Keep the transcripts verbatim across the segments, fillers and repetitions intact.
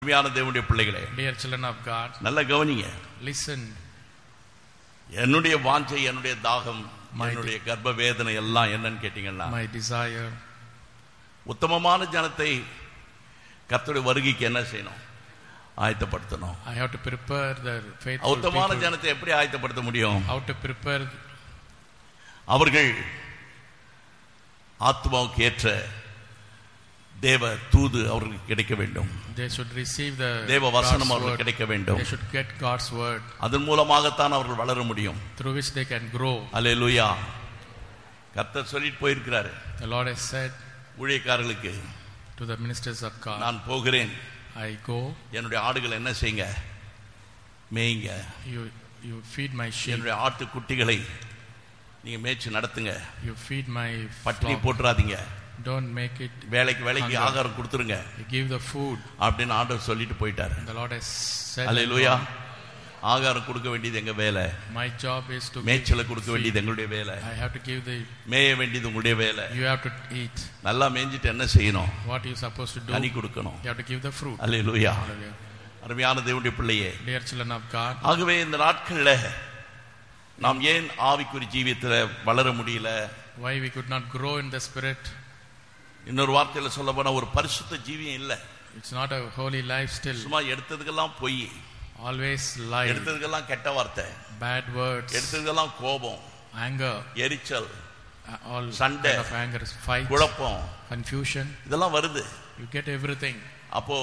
தேவனுடைய பிள்ளைகளே, dear children of God, நல்ல கவனிங்க. listen. என்னுடைய வாஞ்சை, என்னுடைய தாகம், என்னுடைய கர்ப்ப வேதனை எல்லாம் என்னன்னு கேட்டீங்கன்னா, my desire, உத்தமமான ஜனத்தை கர்த்தருடைய வருகைக்கு என்ன செய்யணும்? ஆயத்தப்படுத்தணும். I have to prepare the faithful உத்தமமான people. ஜனத்தை எப்படி ஆயத்தப்படுத்த முடியும்? How to prepare? அவர்கள் ஆத்மாவுக்கு ஏற்ற தேவ தூது அவர்களுக்கு கிடைக்க வேண்டும். They should receive the தேவ வசனம் God's அவர்களுக்கு word. கிடைக்க வேண்டும். They should get God's word, அதன் மூலமாகத்தான் அவர்கள் வளர முடியும். through which they can grow. அல்லேலூயா. கர்த்தர் சொல்லிட்டு போயிருக்கிறாரு, The Lord has said ஊழியக்காரர்களுக்கு, to the ministers of God, நான் போகிறேன், I go, என்னுடைய ஆடுகள் என்ன செய்யுங்க? மேய்ங்க. you you feed my sheep, என்னுடைய ஆட்டு குட்டிகளை நீங்க மேய்ச்சி நடத்துங்க. you feed my பட்டினி flock. போட்டுறாதீங்க. Don't make it வேலைக்கு வேலைக்கு hunger. ஆகாரம் கொடுத்துருங்க. You give the food. அப்படின்னு ஆண்டவர் சொல்லிட்டு போயிட்டாரு. The Lord has said, அல்லேலூயா. ஆகாரம் கொடுக்க வேண்டியது எங்க வேலை. my job is to மேய்ச்சலை give, கொடுக்க feed. வேண்டியது எங்களுடைய வேலை. I have to give the, மேய வேண்டியது உங்களுடைய வேலை. you have to eat. நல்லா மேய்ஞ்சிட்டு என்ன செய்யணும்? What you supposed to do? கனி கொடுக்கணும். You have to give the fruit. Hallelujah. Hallelujah. அருமையான தேவனுடைய பிள்ளையே, Dear children of God, ஆகவே இந்த நாட்கள்ல நாம் ஏன் ஆவிக்குரிய ஜீவியத்துல வளர முடியல? why we could not grow in the spirit? இன்னொரு வார்த்தையில சொல்ல போனா ஒரு பரிசுத்த ஜீவியம் இல்ல. It's not a holy life still. சும்மா எடுத்ததுக்கெல்லாம் பொய், Always lie, எடுத்ததுக்கெல்லாம் கெட்ட வார்த்தை, bad words, எடுத்ததுக்கெல்லாம் கோபம், anger, எரிச்சல், uh, all சண்டை, kind of anger, fight, குழப்பம், confusion. இதெல்லாம் வருது. You get everything. அப்போ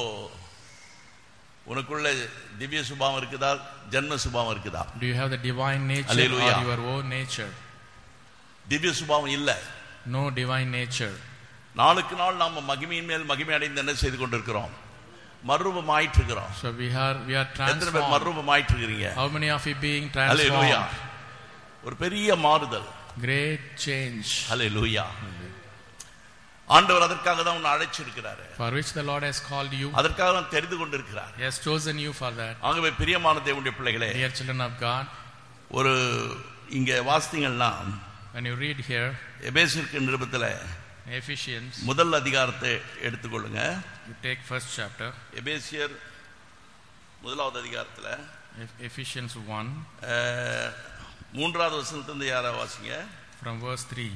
உனக்குள்ள திவ்ய சுபாவம் இருக்குதா, ஜென்ம சுபாவம் இருக்குதா? Do you have the divine nature Hallelujah. or your own nature? திவ்ய சுபாவம் இல்ல. No divine nature. நாளுக்கு நாள் நாம மகிமையின் மேல் மகிமை அடைந்து என்ன செய்து கொண்டிருக்கிறோம்? மறுரூபமாயிட்டு இருக்கிறோம். So we are we are எத்தனை பேர் transformed. மறுரூபமாயிட்டு இருக்கீங்க? How many of you being hallelujah. transformed? ஒரு பெரிய மாறுதல். Great change. அல்லேலூயா. ஆண்டவர் அதற்காக தான் உன்னை அழைச்சிருக்கிறாரு. For which the Lord has called you. அதற்காக தான் தெரிந்து கொண்டிருக்கிறார். He has chosen you for that. ஆகவே பிரியமான தேவனுடைய பிள்ளைகளே, Dear children of God, ஒரு இங்க வாசித்தீங்கன்னா, when you read here, எபேசியருக்கு நிருபத்துல Ephesians, முதல் அதிகாரத்தை எடுத்துக்கொள்ளுங்க. you take first chapter, எபேசியர் முதலாவது அதிகாரத்துல Eph- Ephesians one, அஹ், மூன்றாவது வசனத்திலிருந்து யாரா வாசிங்க. from verse three.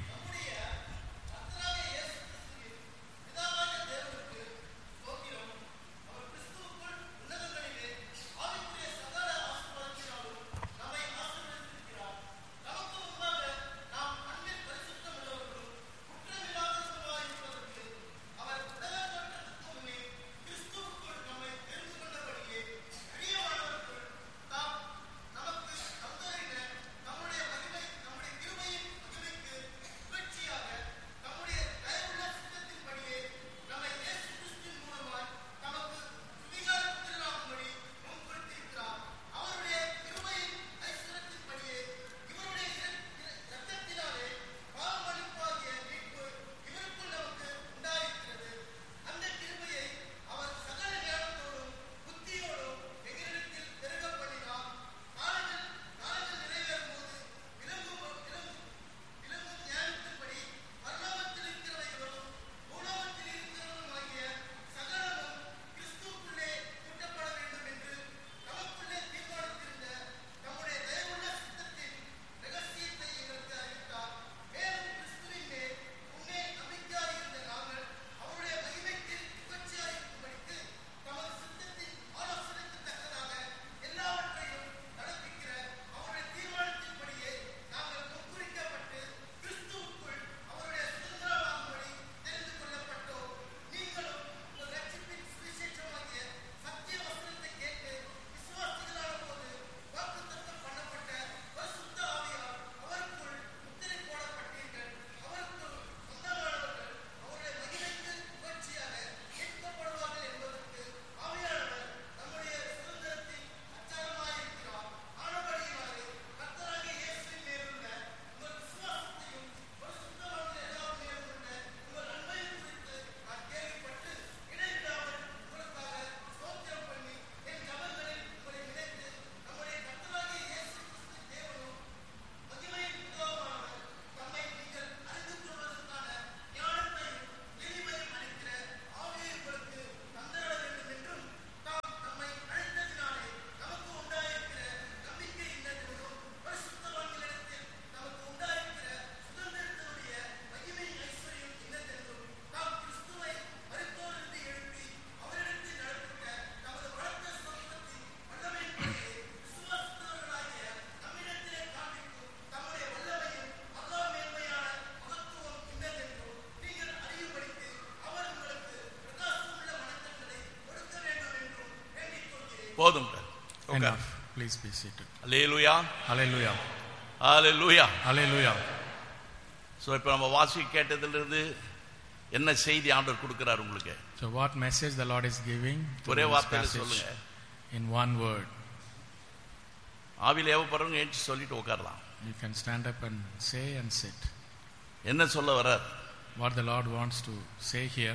போதும். Enough. Please be seated. Hallelujah, Hallelujah. Hallelujah. Hallelujah. So இப்போ நம்ம வாசி கேட்டதுல இருந்து என்ன செய்தி ஆண்டவர் கொடுக்கிறார் உங்களுக்கு? So what message the Lord is giving to ஒரே this வார்த்தையில passage சொல்லுங்க. in one word? ஆவியில ஏவப்படுறவங்க ஏஞ்சி சொல்லிட்டு உட்காரலாம். You can stand up and say and sit. என்ன சொல்ல வர்றார்? What the Lord wants to say here.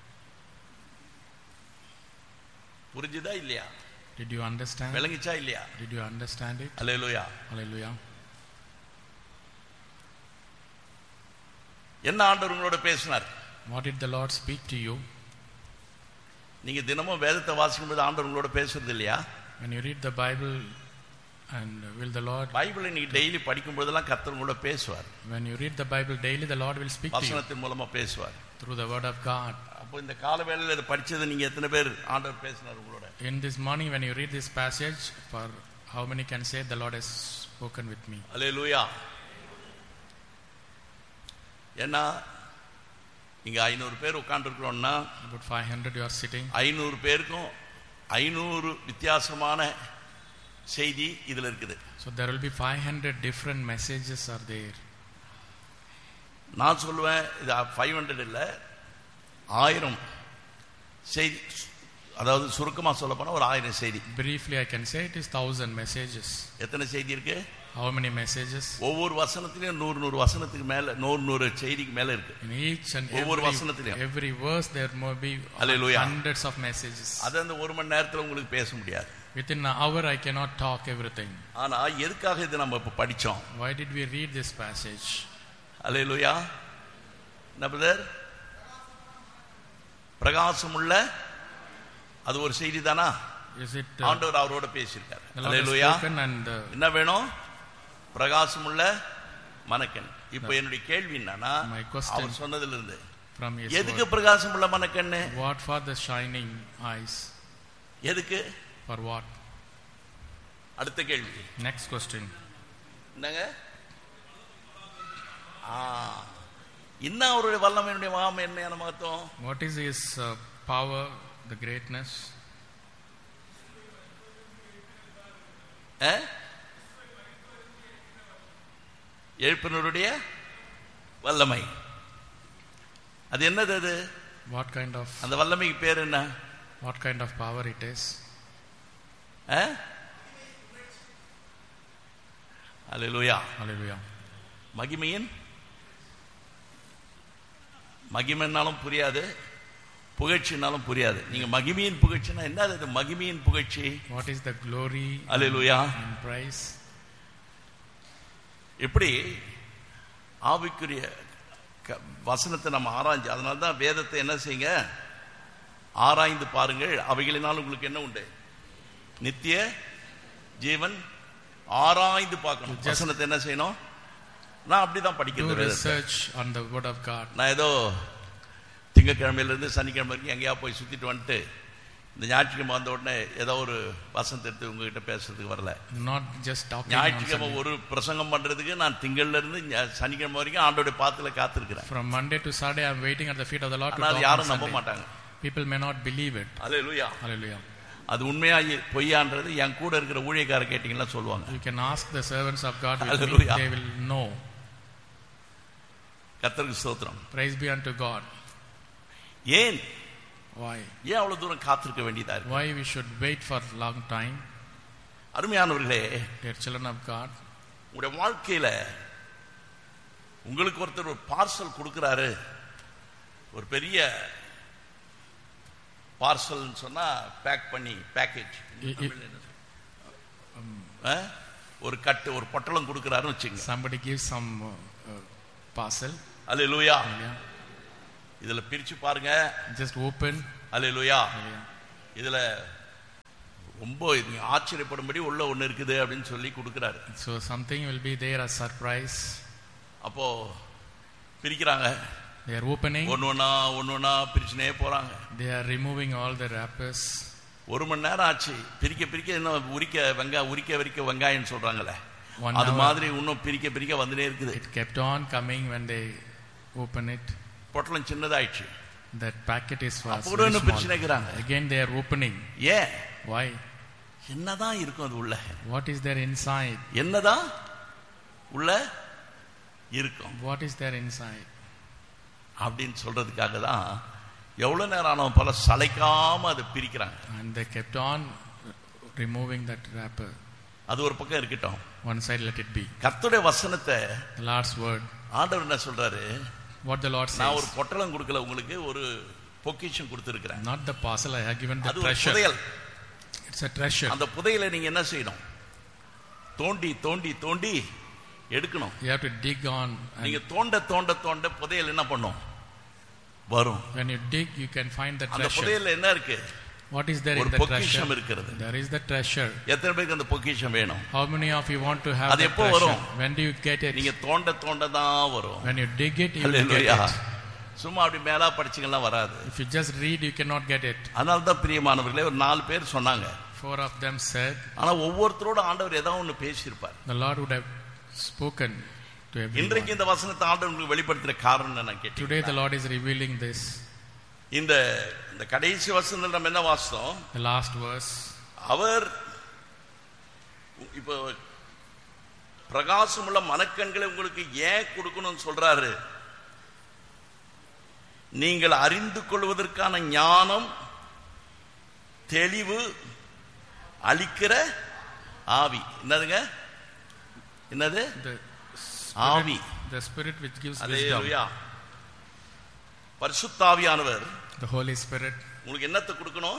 புரிஞ்சுதா இல்லையா? Did you understand? விளங்கிச்சா இல்லையா? Did you understand it? Hallelujah. Hallelujah. என்ன ஆண்டவர் உங்களோட பேசினார்? What did the Lord speak to you? நீங்க தினமும் வேதத்தை வாசிக்கும்போது ஆண்டவர் உங்களோட பேசுறது இல்லையா? When you read the Bible, and will the Lord, பைபிளை நீங்க டெய்லி படிக்கும் போதெல்லாம் கர்த்தர் உங்களோட பேசுவார். when you read the Bible daily, the Lord will speak to you வசனத்தின் மூலமா பேசுவார். through the word of God. அப்போ இந்த கால வேளையில இதை படிச்சது நீங்க எத்தனை பேர் ஆண்டவர் பேசினார் உங்களோட? In this morning, when you read this passage, for how many can say the Lord has spoken with me? அல்லேலூயா. ஏன்னா இங்க ஐநூறு பேர் உட்கார்ந்துருக்கிறோம்னா About five hundred you are sitting. ஐநூறு பேருக்கும் ஐநூறு வித்தியாசமான செய்தி இதுல இருக்குது. So there will be five hundred different messages are there. நான் சொல்லுவேன் இது ஃபைவ் ஹண்ட்ரட் இல்ல, ஆயிரம் செய்தி. அதாவது சுருக்கமா சொல்ல போனா ஒரு ஆயிரம் செய்தி. Briefly I can say it is thousand messages. எத்தனை செய்தி இருக்கு? How many messages? ஒவ்வொரு வசனத்திலயும் நூறு நூறு வசனத்துக்கு மேல நூறு நூறு செய்திக்கு மேல இருக்கு. In each and ஒவ்வொரு every, வசனத்திலயும் every verse there may be Hallelujah. hundreds of messages. அது அந்த ஒரு மணி நேரத்துல உங்களுக்கு பேச முடியாது. Within an hour I cannot talk everything. ஆனா எதுக்காக இது நம்ம இப்ப படிச்சோம்? Why did we read this passage? அல்லேலூயா. நபர் பிரகாசமுள்ள அது ஒரு செய்தி தானா? Is it uh, ஆண்டவர் அவரோட பேசியிருக்கார். the Lord has hallelujah. spoken and uh, என்ன வேணும்? பிரகாசமுள்ள மனக்கண். இப்போ என்னுடைய கேள்வி என்னன்னா, my question அவர் சொன்னதுல இருந்து from his எதுக்கு word. பிரகாசமுள்ள மனக்கண்ணு? What for the shining eyes? எதுக்கு? For what? அடுத்த கேள்வி. Next question. என்னங்க? ஆ இன்ன அவருடைய வல்லமையினுடைய மகாமை என்ன மகத்துவம்? What is his uh, power, the greatness? எழுப்பினருடைய வல்லமை. அது என்னது? அது What kind of, அந்த வல்லமைக்கு பேர் என்ன? what kind of power it is? Hallelujah. Hallelujah. மகிமையின் மகிமைன்னாலும் புரியாது, புகழ்ச்சினாலும் புரியாது. நீங்க மகிமையின் புகழ்ச்சினா என்னது? அது மகிமையின் புகழ்ச்சி. What is the glory hallelujah and praise? எப்படி ஆவிக்குரிய வசனத்தை நம்ம ஆராய்ஞ்சு, அதனால தான் வேதத்தை என்ன செய்யுங்க, ஆராய்ந்து பாருங்கள், அவைகளினால் உங்களுக்கு என்ன உண்டு? நித்திய ஜீவன். ஆராய்ந்து பார்க்கணும். வசனத்தை என்ன செய்யணும்? நான் அப்படிதான் படிக்கிறேன். Research on the word of God. நான் ஏதோ திங்கக்கிழமையில இருந்து சனிக்கிழமை வரைக்கும் எங்கேயா போய் சுத்திட்டு வந்துட்டு இந்த ஞாயிற்றுக்கிழமை வந்த உடனே ஏதோ ஒரு வசனத்தை எடுத்து உங்ககிட்ட பேசுறதுக்கு வரல. Not just talking. ஞாயிற்றுக்கிழமை ஒரு பிரசங்கம் பண்றதுக்கு நான் திங்கள்ல இருந்து சனிக்கிழமை வரைக்கும் ஆண்டோட பாத்துல காத்திருக்கிறேன். From Monday to Saturday I am waiting at the feet of the Lord to talk. யாரும் நம்ப மாட்டாங்க. People may not believe it. Hallelujah. Hallelujah. அது உண்மையா பொய்யான்றது என் கூட இருக்கிற ஊழியக்காரர் கேட்டீங்கன்னா சொல்லுவாங்க. You can ask the servants of God with me, they will know. கர்த்தருக்கு ஸ்தோத்திரம். Praise be unto God. ஏன்? Why? ஏன் அவ்வளவு தூரம் காத்திருக்க வேண்டியதா இருக்கு? Why we should wait for long time? அருமையானவர்களே, dear children of God, உங்களுடைய வாழ்க்கையில உங்களுக்கு ஒருத்தர் ஒரு பார்சல் கொடுக்கிறாரு, ஒரு பெரிய பார்சல் சொன்னா பேக் பண்ணி பேக்கேஜ், ஒரு கட்டு ஒரு பொட்டலம் கொடுக்கிறாருன்னு வச்சுங்க. somebody gives some uh, parcel. அல்லேலூயா. இதுல பிரிச்சு பாருங்க. Just open. அல்லேலூயா. இதுல ரொம்ப ஆச்சரியப்படும்படி உள்ள ஒண்ணு இருக்குது அப்படின்னு சொல்லி கொடுக்கிறாரு. So something will be there as surprise. அப்போ பிரிக்கிறாங்க. They are opening. ஒன்னொன்னா ஒன்னொன்னா பிரிச்சுனே போறாங்க. They are removing all the wrappers. ஒரு மணி நேரம் ஆச்சு. பிரிக்க பிரிக்க இன்னும் உரிக்க வெங்காயம் உரிக்க வரிக்க வெங்காயம் சொல்றாங்களே, அது மாதிரி இன்னும் பிரிக்க பிரிக்க வந்துட்டே இருக்குது. It kept on coming when they open it. பொட்டலம் சின்னதாயிடுச்சு. That packet is was very small. Again they are opening. ஏன்? Why? என்னதான் இருக்கும் அது உள்ள? What is there inside? என்னதான் உள்ள இருக்கும்? What is there inside? அப்படின்னு சொல்றதுக்காக தான் எவ்வளவு நேரம் ஆனவன் பல சளைக்காம அதை பிரிக்கிறாங்க. And they kept on removing that wrapper. அது ஒரு பக்கம் இருக்கட்டும். One side let it be. கர்த்தருடைய வசனத்தை, The Lord's word. ஆண்டவர் என்ன சொல்றாரு? What the Lord நான் ஒரு says. பொட்டலம் கொடுக்கல, உங்களுக்கு ஒரு பொக்கிஷம் கொடுத்திருக்கிறேன். Not the parcel, I have given the அது ஒரு treasure. புதையல். It's a treasure. அந்த புதையலை நீங்க என்ன செய்யணும்? தோண்டி தோண்டி தோண்டி எடுக்கணும். You have to dig on. நீங்க தோண்ட தோண்ட தோண்ட புதையல் என்ன பண்ணும்? வரும். When you dig, you can find the அந்த treasure. புதையல்ல என்ன இருக்கு? What is there ஒரு in the பொக்கிஷம் treasure? இருக்கிறது. There is the treasure. எத்தனை பேருக்கு அந்த பொக்கிஷம் வேணும்? How many of you want to have அது the எப்போ treasure? வரும்? When do you get it? நீங்க தோண்ட தோண்ட தான் வரும். When you dig it, you will get hallelujah. it. சும்மா அப்படி மேலா படிச்சீங்கன்னா வராது. If you just read, you cannot get it. அதனால தான் பிரியமானவர்களே ஒரு நாலு பேர் சொன்னாங்க. Four of them said. ஆனா ஒவ்வொருத்தரோட ஆண்டவர் ஏதாவது ஒன்னு பேசியிருப்பார். The Lord would have spoken to everyone. இன்றைக்கு இந்த வசனத்தை ஆண்டவர் உங்களுக்கு வெளிப்படுத்துற காரணம் என்ன கேட்டீங்க? Today the Lord is revealing this. இந்த இந்த கடைசி வசனத்துல நம்ம என்ன வாசித்தோம்? The last verse. அவர் இப்போ பிரகாசமுள்ள மனக்கண்களை உங்களுக்கு ஏன் கொடுக்கணும்னு சொல்றாரு? நீங்கள் அறிந்து கொள்வதற்கான ஞானம், தெளிவு அளிக்கிற ஆவி. என்னதுங்க? என்னது? The ஆவி. The Spirit which gives hallelujah. wisdom. பரிசுத்த ஆவியானவர் The Holy Spirit. உங்களுக்கு என்னத்தை கொடுக்கணும்?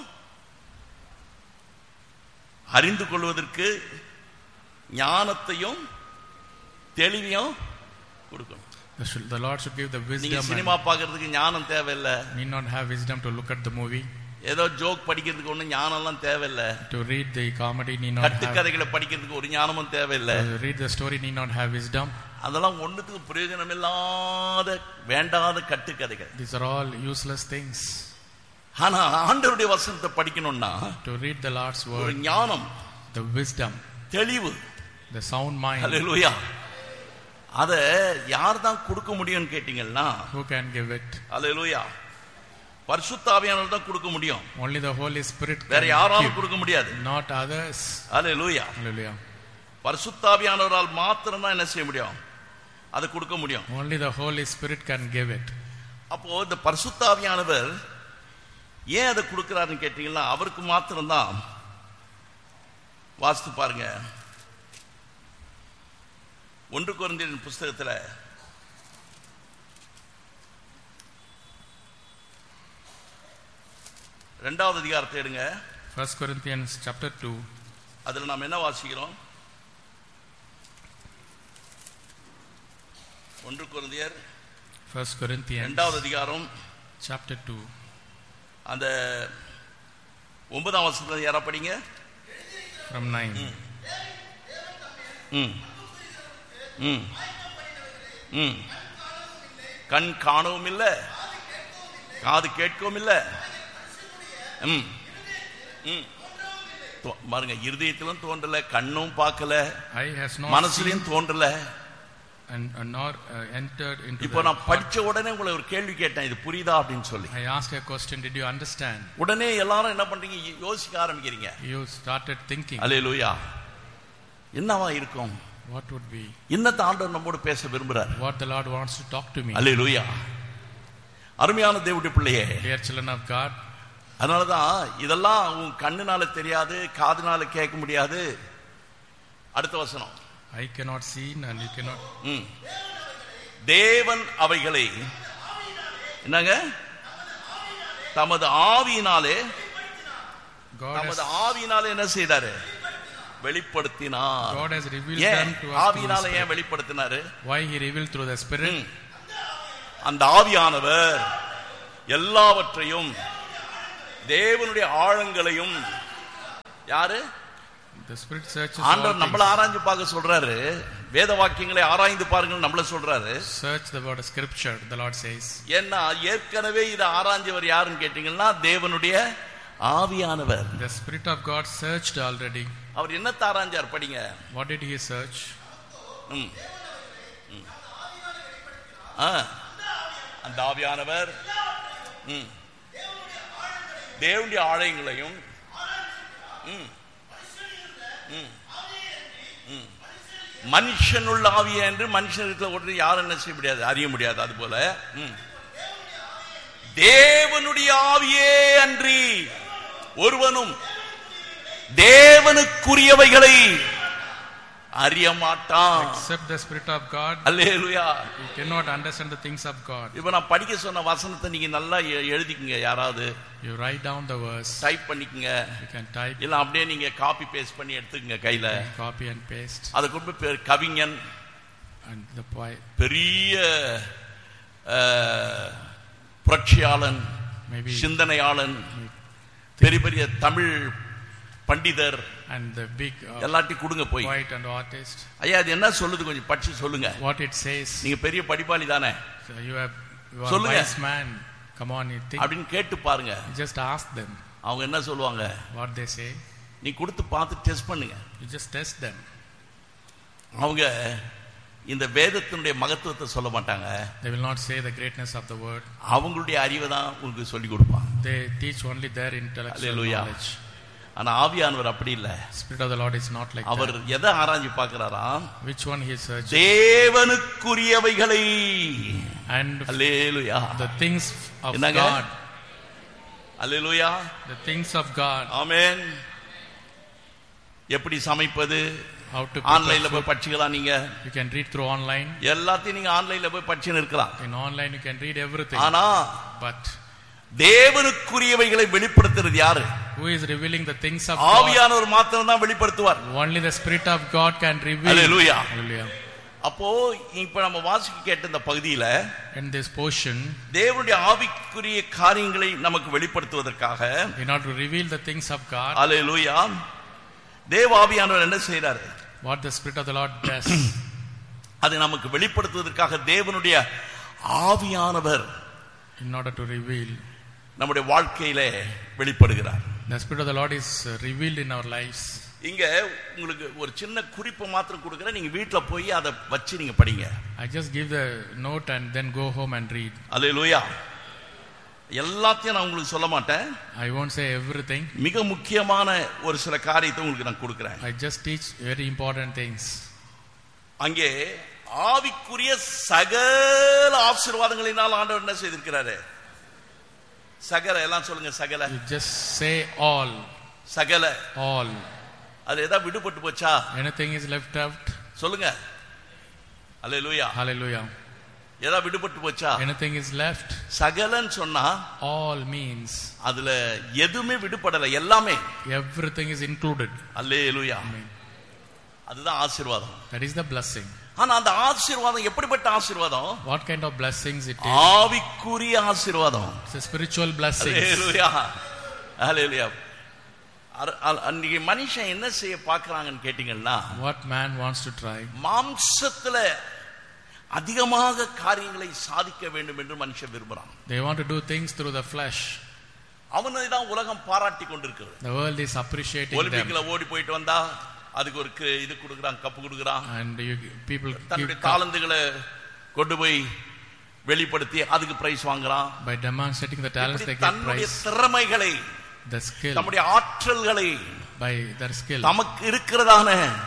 அறிந்து கொள்வதற்கு ஞானத்தையும் தெளிவையும் கொடுக்கணும். The, sh- the Lord should give the நீங்க wisdom சினிமா பார்க்கிறதுக்கு ஞானம் தேவையில்லை. and need not have wisdom to look at the movie. ஏதோ ஜோக் படிக்கிறதுக்கு ஒன்றும் ஞானம்லாம் தேவையில்லை. To read the comedy need not have. கட்டுக்கதைகளை படிக்கிறதுக்கு ஒரு ஞானமும் தேவையில்லை. To read the story need not have wisdom. அதெல்லாம் ஒண்ணுத்துக்கு பிரயோஜனம் இல்லாத வேண்டாத கட்டுக்கதைகள். These are all useless things. ஆனா ஆண்டவருடைய வசனத்தை படிக்கணும்னா To read the Lord's ஒரு word, ஞானம், the wisdom, தெளிவு, the sound mind. ஹல்லேலூயா. அத யார் தான் கொடுக்க முடியும்னு கேட்டீங்கன்னா, Who can give it? ஹல்லேலூயா, பரிசுத்த ஆவியானவர் தான் கொடுக்க முடியும். Only the Holy Spirit வேற can யாராலும் give, கொடுக்க முடியாது. not others. ஹல்லேலூயா. Hallelujah. பரிசுத்த ஆவியானவரால் மாத்திரம் தான் என்ன செய்ய முடியும்? அதை கொடுக்க முடியும். Only the Holy Spirit can give it. அப்போ இந்த பரிசுத்த ஆவியானவர் ஏன் அதை கொடுக்கிறாருன்னு கேட்டீங்கன்னா, அவருக்கு மாத்திரம்தான். வாசித்து பாருங்க, ஒன்று கொரிந்தியரின் புஸ்தகத்தில் இரண்டாவது அதிகாரத்தை எடுங்க. First Corinthians chapter two. அதுல நாம் என்ன வாசிக்கிறோம்? ஒன்று கொரிந்தியர் First Corinthians இரண்டாவது அதிகாரம் chapter two. அந்த ஒன்பதாம் வசனத்தை யாரா படிங்க? From nine. ம் ம் ம் கண் காணவும் இல்லை, காது கேட்கவும் இல்லை, ம் ம் பாருங்க, இருதயத்திலும் தோன்றல, கண்ணும் பார்க்கல, Eye has not மனசுலயும் தோன்றல. and, and not uh, entered into இப்போ the நான் heart. படிச்ச உடனே உங்களை ஒரு கேள்வி கேட்டேன், இது புரியுதா அப்படின்னு சொல்லி. I asked a question, did you understand? உடனே எல்லாரும் என்ன பண்றீங்க? யோசிக்க ஆரம்பிக்கிறீங்க. You started thinking. அல்லேலூயா. என்னவா இருக்கும்? What would be? இன்னத்த ஆண்டவர் நம்மோடு பேச விரும்புறார். What the Lord wants to talk to me. அல்லேலூயா. அருமையான தேவனுடைய பிள்ளையே, Dear children of God. அதனாலதான் இதெல்லாம் உன் கண்ணுனால தெரியாது, காதுனால கேட்க முடியாது. அடுத்த வசனம், I cannot see and you cannot. ம். தேவன் அவைகளை என்னங்க தமது ஆவியினாலே God தமது has, ஆவியினாலே என்ன செய்தாரு? வெளிப்படுத்தினார். God has revealed ஏன் them to us. ஆவியினால through ஏன் the Spirit. வெளிப்படுத்தினாரு? Why he revealed through the Spirit? ம். அந்த ஆவியானவர் எல்லாவற்றையும், தேவனுடைய ஆழங்களையும், யாரு? The Spirit searches all ஆண்டவர் நம்மள things. ஆராய்ஞ்சு பார்க்க சொல்றாரு. வேத வாக்கியங்களை ஆராய்ந்து பாருங்கள் நம்மள சொல்றாரு. Search the word of scripture, the Lord says. ஏன்னா ஏற்கனவே இதை ஆராய்ஞ்சவர் யாருன்னு கேட்டீங்கன்னா, தேவனுடைய ஆவியானவர். The Spirit of God searched already. அவர் என்னத்தை ஆராய்ஞ்சார்? படிங்க. What did he search? ம். ம். ஆ. அந்த ஆவியானவர் ம். தேவனுடைய ஆழங்களையும், ம். மனுஷனுள்ள ஆவிய என்று மனுஷனுக்கு ஒன்று யாரும் என்ன செய்ய முடியாது, அறிய முடியாது. அது போல தேவனுடைய ஆவியே அன்றி ஒருவனும் தேவனுக்குரியவைகளை அறிய மாட்டான். Except the Spirit of God. Hallelujah. You cannot understand the things of God. இப்போ நான் படிக்க சொன்ன வசனத்தை நீங்க நல்லா எழுதிக்கங்க. யாராவது you write down the verse, type பண்ணிக்கங்க. you can type, இல்ல அப்படியே நீங்க காப்பி பேஸ்ட் பண்ணி எடுத்துக்கங்க கையில. copy and paste. அது கொண்டு பேர் கவிஞன் and the poet, பெரிய புரட்சியாளன், சிந்தனையாளன், பெரிய பெரிய தமிழ் பண்டிதர் and the big uh, எல்லாட்டி கொடுங்க போய் poet and artist. ஐயா அது என்ன சொல்லுது கொஞ்சம் படிச்சு சொல்லுங்க. what it says. நீங்க பெரிய படிப்பாளி தானே, so you have you are a wise man, come on, you think அப்படினு கேட்டு பாருங்க. just ask them, அவங்க என்ன சொல்வாங்க, what they say. நீ கொடுத்து பார்த்து டெஸ்ட் பண்ணுங்க. you just test them. அவங்க இந்த வேதத்தினுடைய மகத்துவத்தை சொல்ல மாட்டாங்க. they will not say the greatness of the word. அவங்களுடைய அறிவை தான் உங்களுக்கு சொல்லி கொடுப்பாங்க. they teach only their intellectual knowledge. ஆனா ஆவியானவர் அப்படி இல்ல. Spirit of the Lord is not like our that. எதை ஆராய்ச்சி பார்க்கறாரா, which one he searches. தேவனுக்குரியவைகளை and hallelujah, the things of என்னங்க? God. Hallelujah, the things of God. ஆமென். எப்படி சமைப்பது, how to ஆன்லைன்ல போய் படிச்சுக்கலாம். நீங்க you can read through online. எல்லாத்தையும் நீங்க ஆன்லைன்ல போய் படிச்சுன்னு இருக்கலாம். in online you can read everything. ஆனா but தேவனுக்குரியவைகளை வெளிப்படுத்துறது யாரு? who is revealing the things of God? ஆவியானவர் மாத்திரம் தான் வெளிப்படுத்துவார். only the Spirit of God can reveal. Hallelujah. Hallelujah. அப்போ இப்ப நம்ம வாசிக்க கேட்ட இந்த பகுதியில in this portion, தேவனுடைய ஆவிக்குரிய காரியங்களை நமக்கு வெளிப்படுத்துவதற்காக, in order to reveal the things of God, அல்லேலூயா, தேவ ஆவியானவர் என்ன செய்றாரு? what the Spirit of the Lord does, அதை நமக்கு வெளிப்படுத்துவதற்காக தேவனுடைய ஆவியானவர் in order to reveal, நம்முடைய வாழ்க்கையிலே வெளிப்படுகிறார். the Spirit of the Lord is revealed in our lives. இங்க உங்களுக்கு ஒரு சின்ன குறிப்பு மாத்திரம் கொடுக்கிறேன், நீங்க வீட்ல போய் அதை வச்சு நீங்க படிங்க. I just give the note and then go home and read. அல்லேலூயா. எல்லாத்தையும் நான் உங்களுக்கு சொல்ல மாட்டேன். I won't say everything. மிக முக்கியமான ஒரு சில காரியத்தை உங்களுக்கு நான் கொடுக்கிறேன். I just teach very important things. அங்கே ஆவிக்குரிய சகல ஆசீர்வாதங்களினால் ஆண்டவர் என்ன செய்திருக்கிறாரு? சகல எல்லாம் சொல்லுங்க. சகல. You just say all. சகல. all. அது ஏதாவது விடுபட்டு போச்சா? anything is left out? சொல்லுங்க. அல்லேலூயா. Hallelujah. ஏதாவது விடுபட்டு போச்சா? anything is left? சகலன்னு சொன்னா all means அதுல எதுவுமே விடுபடல, எல்லாமே. everything is included. Hallelujah. Amen. அதுதான் ஆசீர்வாதம். that is the blessing. ஆனா அந்த ஆசீர்வாதம் எப்படிப்பட்ட ஆசீர்வாதம்? what kind of blessings it is? ஆவிக்குரிய ஆசீர்வாதம். it's a spiritual blessing. அல்லேலூயா. அல்லேலூயா. அன்னைக்கு மனுஷன் என்ன செய்ய பார்க்கறாங்கன்னு கேட்டீங்கன்னா, what man wants to try? மாம்சத்துல அதிகமாக காரியங்களை சாதிக்க வேண்டும் என்று மனுஷன் விரும்புறான். they want to do things through the flesh. அவனை தான் உலகம் பாராட்டி கொண்டிருக்கிறது. the world is appreciating them. ஒலிம்பிக்ல ஓடி போயிட்டு வந்தா அதுக்கு ஒரு இது கொடுக்குறான், கப்பு கொடுக்குறான். and you, people தன்னுடைய தாளந்துகளை கொண்டு போய் வெளிப்படுத்தி அதுக்கு பிரைஸ் வாங்குறான். by demonstrating the talents they get தன்னுடைய prize. திறமைகளை, the skill, நம்முடைய ஆற்றல்களை, by their skill, நமக்கு இருக்கிறதான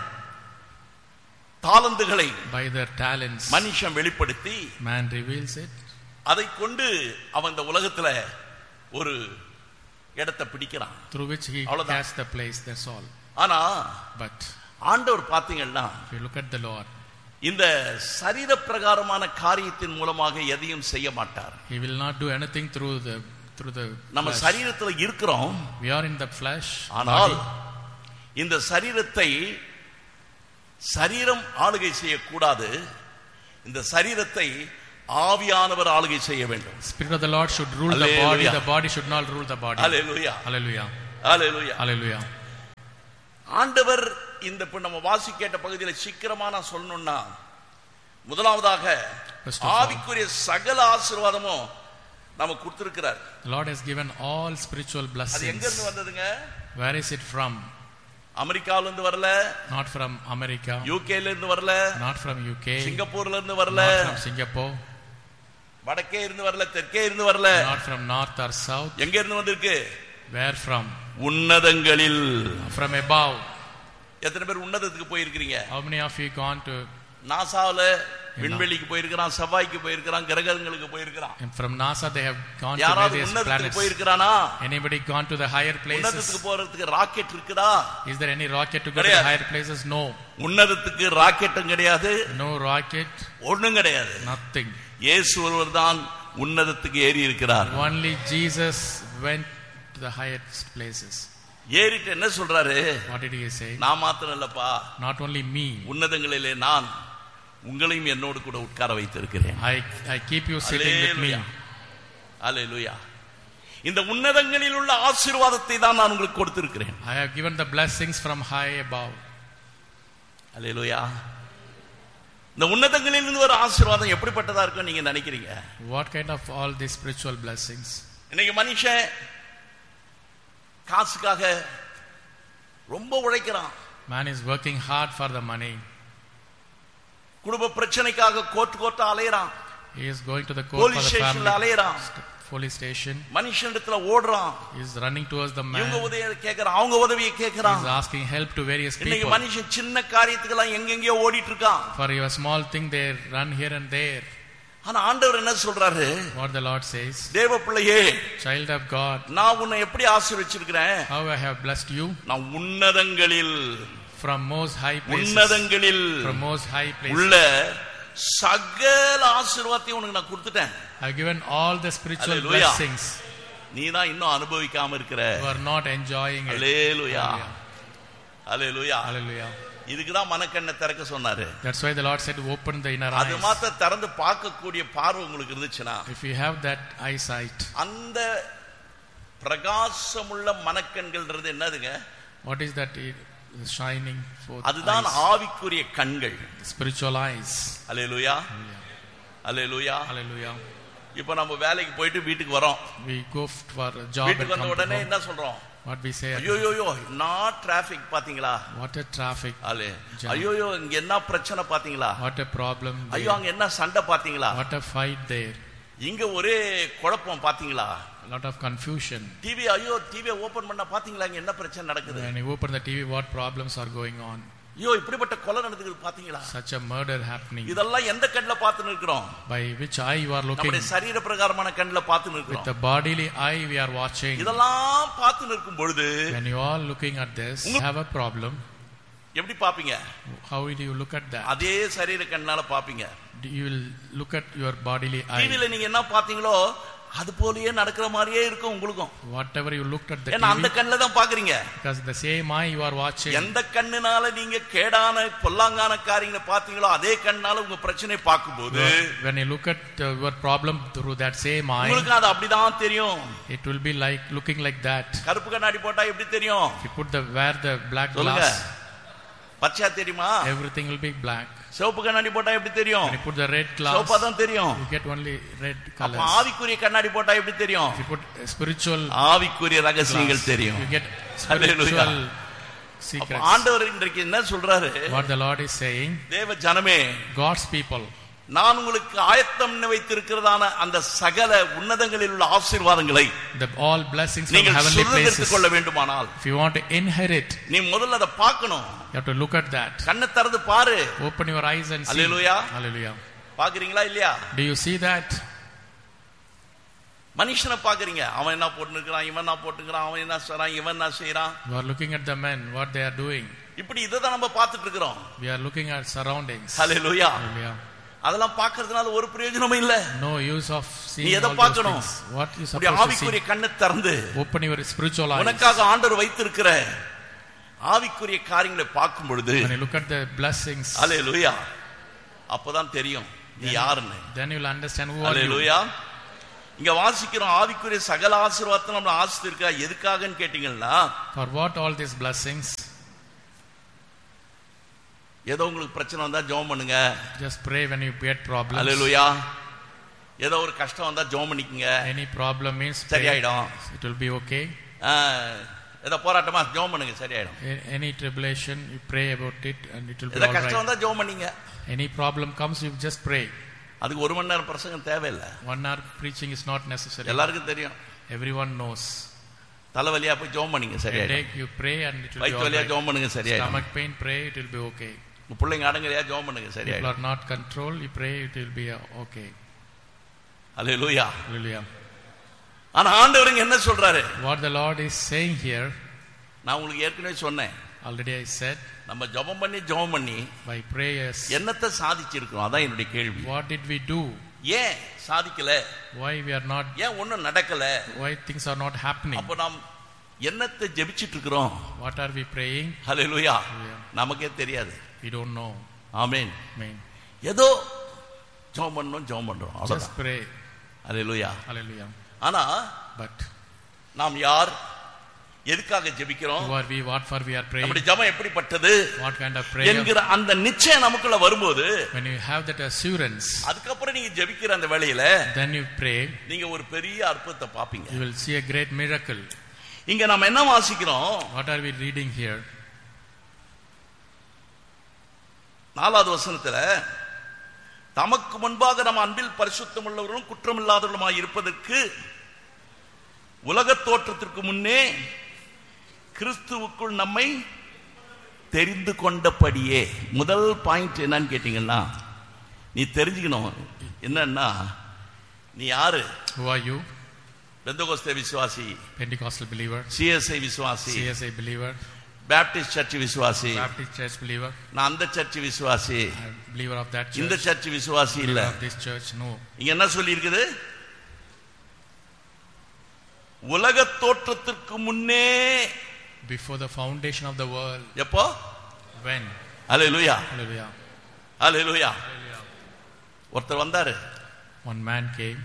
தாளந்துகளை, by their talents, மனுஷன் வெளிப்படுத்தி man reveals it. அதை கொண்டு அவன் இந்த உலகத்துல ஒரு இடத்தை பிடிக்கிறான். through which he has the place. that's all. ஆனா but ஆண்டவர் பாத்தீங்கன்னா, if you look at the Lord, இந்த சரீர பிரகாரமான காரியத்தின் மூலமாக எதையும் செய்ய மாட்டார். he will not do anything through the through the நம்ம flesh. சரீரத்துல இருக்கிறோம், we are in the flesh. ஆனால் இந்த சரீரத்தை சரீரம் ஆளுகை செய்யக்கூடாது. இந்த சரீரத்தை ஆவியானவர் ஆளுகை செய்ய வேண்டும். Spirit of the Lord should rule the body. The body should not rule the body. Hallelujah. Hallelujah. Hallelujah. Hallelujah. ஆண்டவர் இந்த நம்ம வாசி கேட்ட பகுதியில் சீக்கிரமா நான் சொல்லணும்னா, முதலாவதாக ஆவிக்குரிய சகல ஆசீர்வாதமும் நமக்கு கொடுத்திருக்கிறார். The Lord has given all spiritual blessings. அது எங்க இருந்து வந்ததுங்க? Where is it from? அமெரிக்கால இருந்து வரல, not from America. யூகேல இருந்து வரல, not from U K. சிங்கப்பூர்ல இருந்து வரல, not from Singapore. வடக்கே இருந்து வரல, தெற்கே இருந்து வரல, not from north or south. எங்க இருந்து வந்திருக்கு? where from? உன்னதங்களில், from above. எத்தனை பேர் உன்னதத்துக்கு போயிருக்கீங்க? How many of you gone to நாசால விண்வெளிக்கு போயிருக்கான், செவ்வாய்க்கு போயிருக்கான், கிரகங்களுக்கு போயிருக்கான். And from NASA they have gone to யாராவது various உன்னதத்துக்கு planets. போயிருக்கானா? Anybody gone to the higher places? உன்னதத்துக்கு போறதுக்கு ராக்கெட் இருக்குதா? Is there any rocket to go to the higher places? No. உன்னதத்துக்கு ராக்கெட்டும் கிடையாது, No rocket, ஒண்ணும் கிடையாது. nothing. இயேசு ஒருவர்தான் உன்னதத்துக்கு ஏறி இருக்கிறார். Only Jesus went to the highest places. ஏறிட்டு என்ன சொல்றாரு? What did he say? நான் மாத்திரம் இல்லப்பா, Not only me. உன்னதங்களிலே நான் உங்களையும் என்னோடு கூட உட்கார வைத்திருக்கிறேன். I I keep you sitting with me. அல்லேலூயா. இந்த உன்னதங்களில் உள்ள ஆசீர்வாதத்தை தான் நான் உங்களுக்கு கொடுத்திருக்கிறேன். I have given the blessings from high above. அல்லேலூயா. இந்த உன்னதங்களில் இருந்து ஒரு ஆசீர்வாதம் எப்படிப்பட்டதா இருக்கும் நீங்க நினைக்கிறீங்க? What kind of all these spiritual blessings? இன்னைக்கு மனுஷன் காசுக்காக ரொம்ப உழைக்கிறான். Man is working hard for the money. குடும்ப பிரச்சனைக்காக court court அலையறான். He is going to the court for the family. அலையறான். Police station. மனுஷனிடத்துல ஓடுறான். He is running towards the man. இவங்க உதவியை கேக்குறான், அவங்க உதவியை கேக்குறான். He is asking help to various people. இன்னைக்கு மனுஷன் சின்ன காரியத்துக்கெல்லாம் எங்கெங்கயோ ஓடிட்டு இருக்கான். For your small thing they run here and there. ஆனா ஆண்டவர் என்ன சொல்றாரு? What the Lord says, தேவ பிள்ளையே, child of God, நான் உன்னை எப்படி ஆசீர்வதிச்சிருக்கிறேன்? how I have blessed you நான் உன்னதங்களில், from most high places, உன்னதங்களில் from most high places உள்ள சகல ஆசீர்வாதத்தையும் உனக்கு நான் கொடுத்துட்டேன். I have given all the spiritual Hallelujah. blessings. நீ தான் இன்னும் அனுபவிக்காம இருக்கிற. You are not enjoying it. Hallelujah. Hallelujah. Hallelujah. இதுக்கு தான் மனக்கண்ணை திறக்க சொன்னாரு. That's why the Lord said open the inner அது eyes. மாத்த திறந்து பார்க்கக்கூடிய பார்வை உங்களுக்கு இருந்துச்சுனா, If you have that eyesight, அந்த பிரகாசமுள்ள மனக்கண்கள்ன்றது என்னதுங்க? what is that? The shining forth அதுதான் eyes. ஆவிக்குரிய கண்கள். Spiritual eyes. அல்லேலூயா. அல்லேலூயா. Hallelujah. இப்போ நம்ம வேலைக்கு போயிட்டு வீட்டுக்கு வரோம். We go for a job and வீட்டுக்கு வந்த come to உடனே home. என்ன சொல்றோம்? What we say? ஐயோ யோ நான் டிராபிக் பாத்தீங்களா? What a traffic. அல்லே. ஐயோ இங்க என்ன பிரச்சனை பாத்தீங்களா? What a problem. ஐயோ அங்க என்ன சண்டை பாத்தீங்களா? What a fight there. இங்க ஒரே குழப்பம் பாத்தீங்களா? A lot of confusion. TV ஐயோ டிவி ஓபன் பண்ணா பாத்தீங்களா இங்க என்ன பிரச்சனை நடக்குது? When you open the T V, what problems are going on? ஐயோ இப்படிப்பட்ட கொலை நடக்குது பாத்தீங்களா? Such a murder happening. இதெல்லாம் எந்த கண்ணுல பார்த்து நிக்கிறோம்? By which eye you are looking? நம்முடைய சரீர பிரகாரமான கண்ணுல பார்த்து நிக்கிறோம். With the bodily eye we are watching. இதெல்லாம் பார்த்து நிற்கும் பொழுது, when you are looking at this, you have a problem. எப்படி பாப்பீங்க? How will you look at that? அதே சரீர கண்ணால பாப்பீங்க. You will look at your bodily eye. டிவில நீங்க என்ன பாத்தீங்களோ அது போலயே நடக்கிற மாதிரியே இருக்கும் உங்களுக்கும். Whatever you looked at the ஏன்னா T V, அந்த கண்ணுல தான் பாக்குறீங்க. because the same eye you are watching. எந்த கண்ணுனால நீங்க கேடான பொல்லாங்கான காரியங்களை பாத்தீங்களோ அதே கண்ணால உங்க பிரச்சனை பார்க்கும்போது, when you look at uh, your problem through that same eye, உங்களுக்கு அது அப்படிதான் தெரியும். it will be like looking like that. கருப்பு கண்ணாடி போட்டா எப்படி தெரியும்? If you put the wear the black சொல்லுங்க. glass, பச்சையா தெரியுமா? everything will be black. சிவப்பு கண்ணாடி போட்டா எப்படி தெரியும்? When you put the red glass, சிவப்பா தான் தெரியும். you get only red அப்ப colors. ஆவிக்குரிய கண்ணாடி போட்டா எப்படி தெரியும்? If you put spiritual ஆவிக்குரிய ரகசியங்கள் glass, தெரியும். you get spiritual secrets. ஆண்டவர் இன்றைக்கு என்ன சொல்றாரு? What the Lord is saying, தேவ ஜனமே, God's people, நான் உங்களுக்கு ஆயத்தம் வைத்திருக்கிறதான அந்த சகல உன்னதங்களில் உள்ள ஆசீர்வாதங்களை the all blessings from நீங்கள் heavenly சுதந்தரித்துக் places, கொள்ள வேண்டுமானால், if you want to inherit, நீ முதல்ல அதை பார்க்கணும். you have to look at that. கண்ணை திறந்து பாரு. Open your eyes and see. Hallelujah. Hallelujah. பாக்குறீங்களா இல்லையா? Do you see that? மனுஷனை பாக்குறீங்க, அவன் என்ன போட்டுக்கிறான், இவன் என்ன போட்டுக்கிறான், அவன் என்ன செய்றான், இவன் என்ன செய்றான். You are looking at the men, what they are doing. இப்படி இதை தான் நம்ம பார்த்துட்டு இருக்கிறோம். We are looking at surroundings. Hallelujah. Hallelujah. அதெல்லாம் பார்க்கிறதுனால ஒரு பிரயோஜனமும் இல்ல. No use of நீ seeing எதை all those பார்க்கணும்? things. What you உடைய supposed to ஆவிக்குரிய see? கண்ணை திறந்து Open your spiritual eyes. உனக்காக ஆண்டவர் வைத்திருக்கிற ஆவிக்குரிய காரியங்களை பார்க்கும் பொழுது, When you look at the blessings, அல்லேலூயா, அப்பதான் தெரியும் நீ யாருன்னு. then you will understand who are you. அல்லேலூயா. இங்க வாசிக்கிறோம், ஆவிக்குரிய சகல ஆசீர்வாதத்தை நம்ம ஆசிர்வதிக்கா எதுக்காகன்னு கேட்டீங்கன்னா, For what all these blessings? ஏதோ உங்களுக்கு பிரச்சனை வந்தா ஜெபம் பண்ணுங்க. Just pray when you get problems. அல்லேலூயா. ஏதோ ஒரு கஷ்டம் வந்தா ஜெபம் பண்ணிக்கங்க. Any problem means pray. சரியாயிடும். It will be okay. ஏதோ போராட்டமா ஜெபம் பண்ணுங்க, சரியாயிடும். Any tribulation, you pray about it and it will be ஏதோ all கஷ்டம் right. வந்தா ஜெபம் பண்ணீங்க. Any problem comes, you just pray. அதுக்கு ஒரு மணி நேரம் பிரசங்கம் தேவையில்லை. One hour preaching is not necessary. எல்லாருக்கும் தெரியும். Everyone knows. தலைவலியா போய் ஜெபம் பண்ணுங்க சரியாயிடும். Headache, you pray and it will be வயிற்று all வலியா right. ஜெபம் பண்ணுங்க சரியாயிடும். Stomach pain, pray, it will be okay. உங்க பிள்ளைங்க அடங்கலையா ஜெபம் பண்ணுங்க People சரியாயிடும். are not controlled, you pray, it will be okay. Hallelujah. Hallelujah. ஆனா ஆண்டவர் என்ன சொல்றாரு? What the Lord is saying here, நான் உங்களுக்கு ஏற்கனவே சொன்னேன், already I said, நம்ம ஜெபம் பண்ணி ஜெபம் பண்ணி by prayers, என்னத்தை சாதிச்சிருக்கோம்? அதான் என்னுடைய கேள்வி. what did we do? ஏன் சாதிக்கல? Why we are not, ஏன் ஒண்ணும் நடக்கல? why things are not happening? அப்ப நாம் என்னத்தை ஜெபிச்சிட்டு இருக்கிறோம்? What are we praying? Hallelujah. Hallelujah. நமக்கே தெரியாது. We don't know. Amen. Amen. ஏதோ ஜெபம் பண்ணோம் ஜெபம் பண்றோம் Just அவ்வளவுதான். pray. ஹல்லேலூயா. Hallelujah. ஆனா But நாம் யார், எதுக்காக ஜெபிக்கிறோம், who are we, what for we are praying, நம்முடைய ஜெபம் எப்படிப்பட்டது what kind of prayer, என்கிற அந்த நிச்சயம் நமக்குள்ள வரும்போது, when you have that assurance, அதுக்கப்புறம் நீங்க ஜெபிக்கிற அந்த வேளையில then you pray, நீங்க ஒரு பெரிய அற்புதத்தை பாப்பீங்க. you will see a great miracle. இங்க நாம என்ன வாசிக்கிறோம்? What are we reading here? நாலாவது வசனத்துல, தமக்கு முன்பாக நம்ம அன்பில் பரிசுத்தம் உள்ளவர்களும் குற்றமில்லாதவர்களுமாய் இருப்பதற்கு உலக தோற்றத்திற்கு முன்னே கிறிஸ்துவுக்குள் நம்மை தெரிந்து கொண்டபடியே. முதல் பாயிண்ட் என்னன்னு கேட்டீங்கன்னா, நீ தெரிஞ்சுக்கணும் என்னன்னா, நீ யாரு? Who are you? பெந்தகோஸ்தே விசுவாசி, Pentecostal believer, சிஎஸ்ஐ விசுவாசி, C S I believer, Baptist search விசுவாசி, Baptist church believer, நான் அந்த சர்ச் விசுவாசி, I'm believer of that இந்த church, சர்ச் விசுவாசி இல்ல. believer of this church. No. இங்க என்ன சொல்லி இருக்குது? உலக தோற்றத்திற்கு முன்னே. Before the foundation of the world. எப்போ? When? Hallelujah. Hallelujah. Hallelujah. Hallelujah. ஒருத்தர் வந்தாரு, One man came.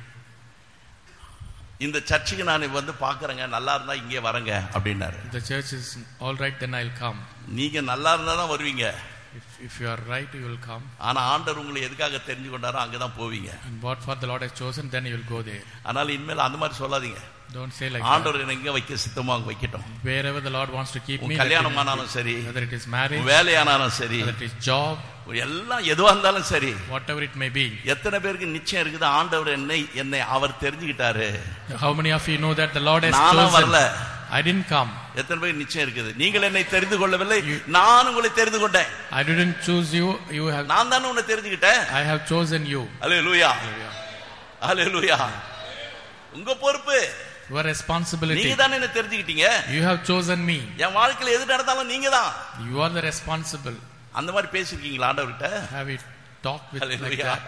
இந்த சர்ச்சுக்கு நான் வந்து பாக்குறேங்க, நல்லா இருந்தா இங்கே வரங்க அப்படின்னாரு. The church is all right, then I'll come. நீங்க நல்லா இருந்தா தான் வருவீங்க. If, if you are right, you will come. ஆனா ஆண்டவர் உங்களை எதுக்காக தெரிஞ்சு கொண்டாரோ அங்கதான் போவீங்க. And what for the Lord has chosen, then you will go there. அதனால இனிமேல் அந்த மாதிரி சொல்லாதீங்க. Don't say like ஆண்டவர் that. என்ன எங்க வைக்க சித்தமா அங்க வைக்கட்டும். Wherever the Lord wants to keep me, உன் let கல்யாணம் him ஆனாலும் keep. சரி, Whether it is marriage, உன் வேலையானாலும் சரி, whether it is job, எல்லாம் எதுவா இருந்தாலும் சரி, whatever it may be. எத்தனை பேருக்கு நிச்சயம் இருக்குது ஆண்டவர் என்னை என்னை அவர் தெரிஞ்சுக்கிட்டாரு? How many of you know that the Lord has நானா chosen? வரல. I didn't come. எத்தனை பேருக்கு நிச்சயம் இருக்குது? நீங்கள் என்னை தெரிந்து கொள்ளவில்லை, நான் உங்களை தெரிந்து கொண்டேன். I didn't choose you. You have. நான் தானே உன்னை தெரிஞ்சுக்கிட்டேன். I have chosen you. Hallelujah. Hallelujah. அல்லேலூயா. உங்க பொறுப்பு. Your responsibility. நீங்க தானே என்ன தெரிஞ்சுக்கிட்டீங்க. You have chosen me. என் வாழ்க்கையில எது நடந்தாலும் நீங்க தான். You are the responsible. அந்த மாதிரி பேசிருக்கீங்களா ஆண்டவர்கிட்ட? Have you talked with like Hallelujah. that?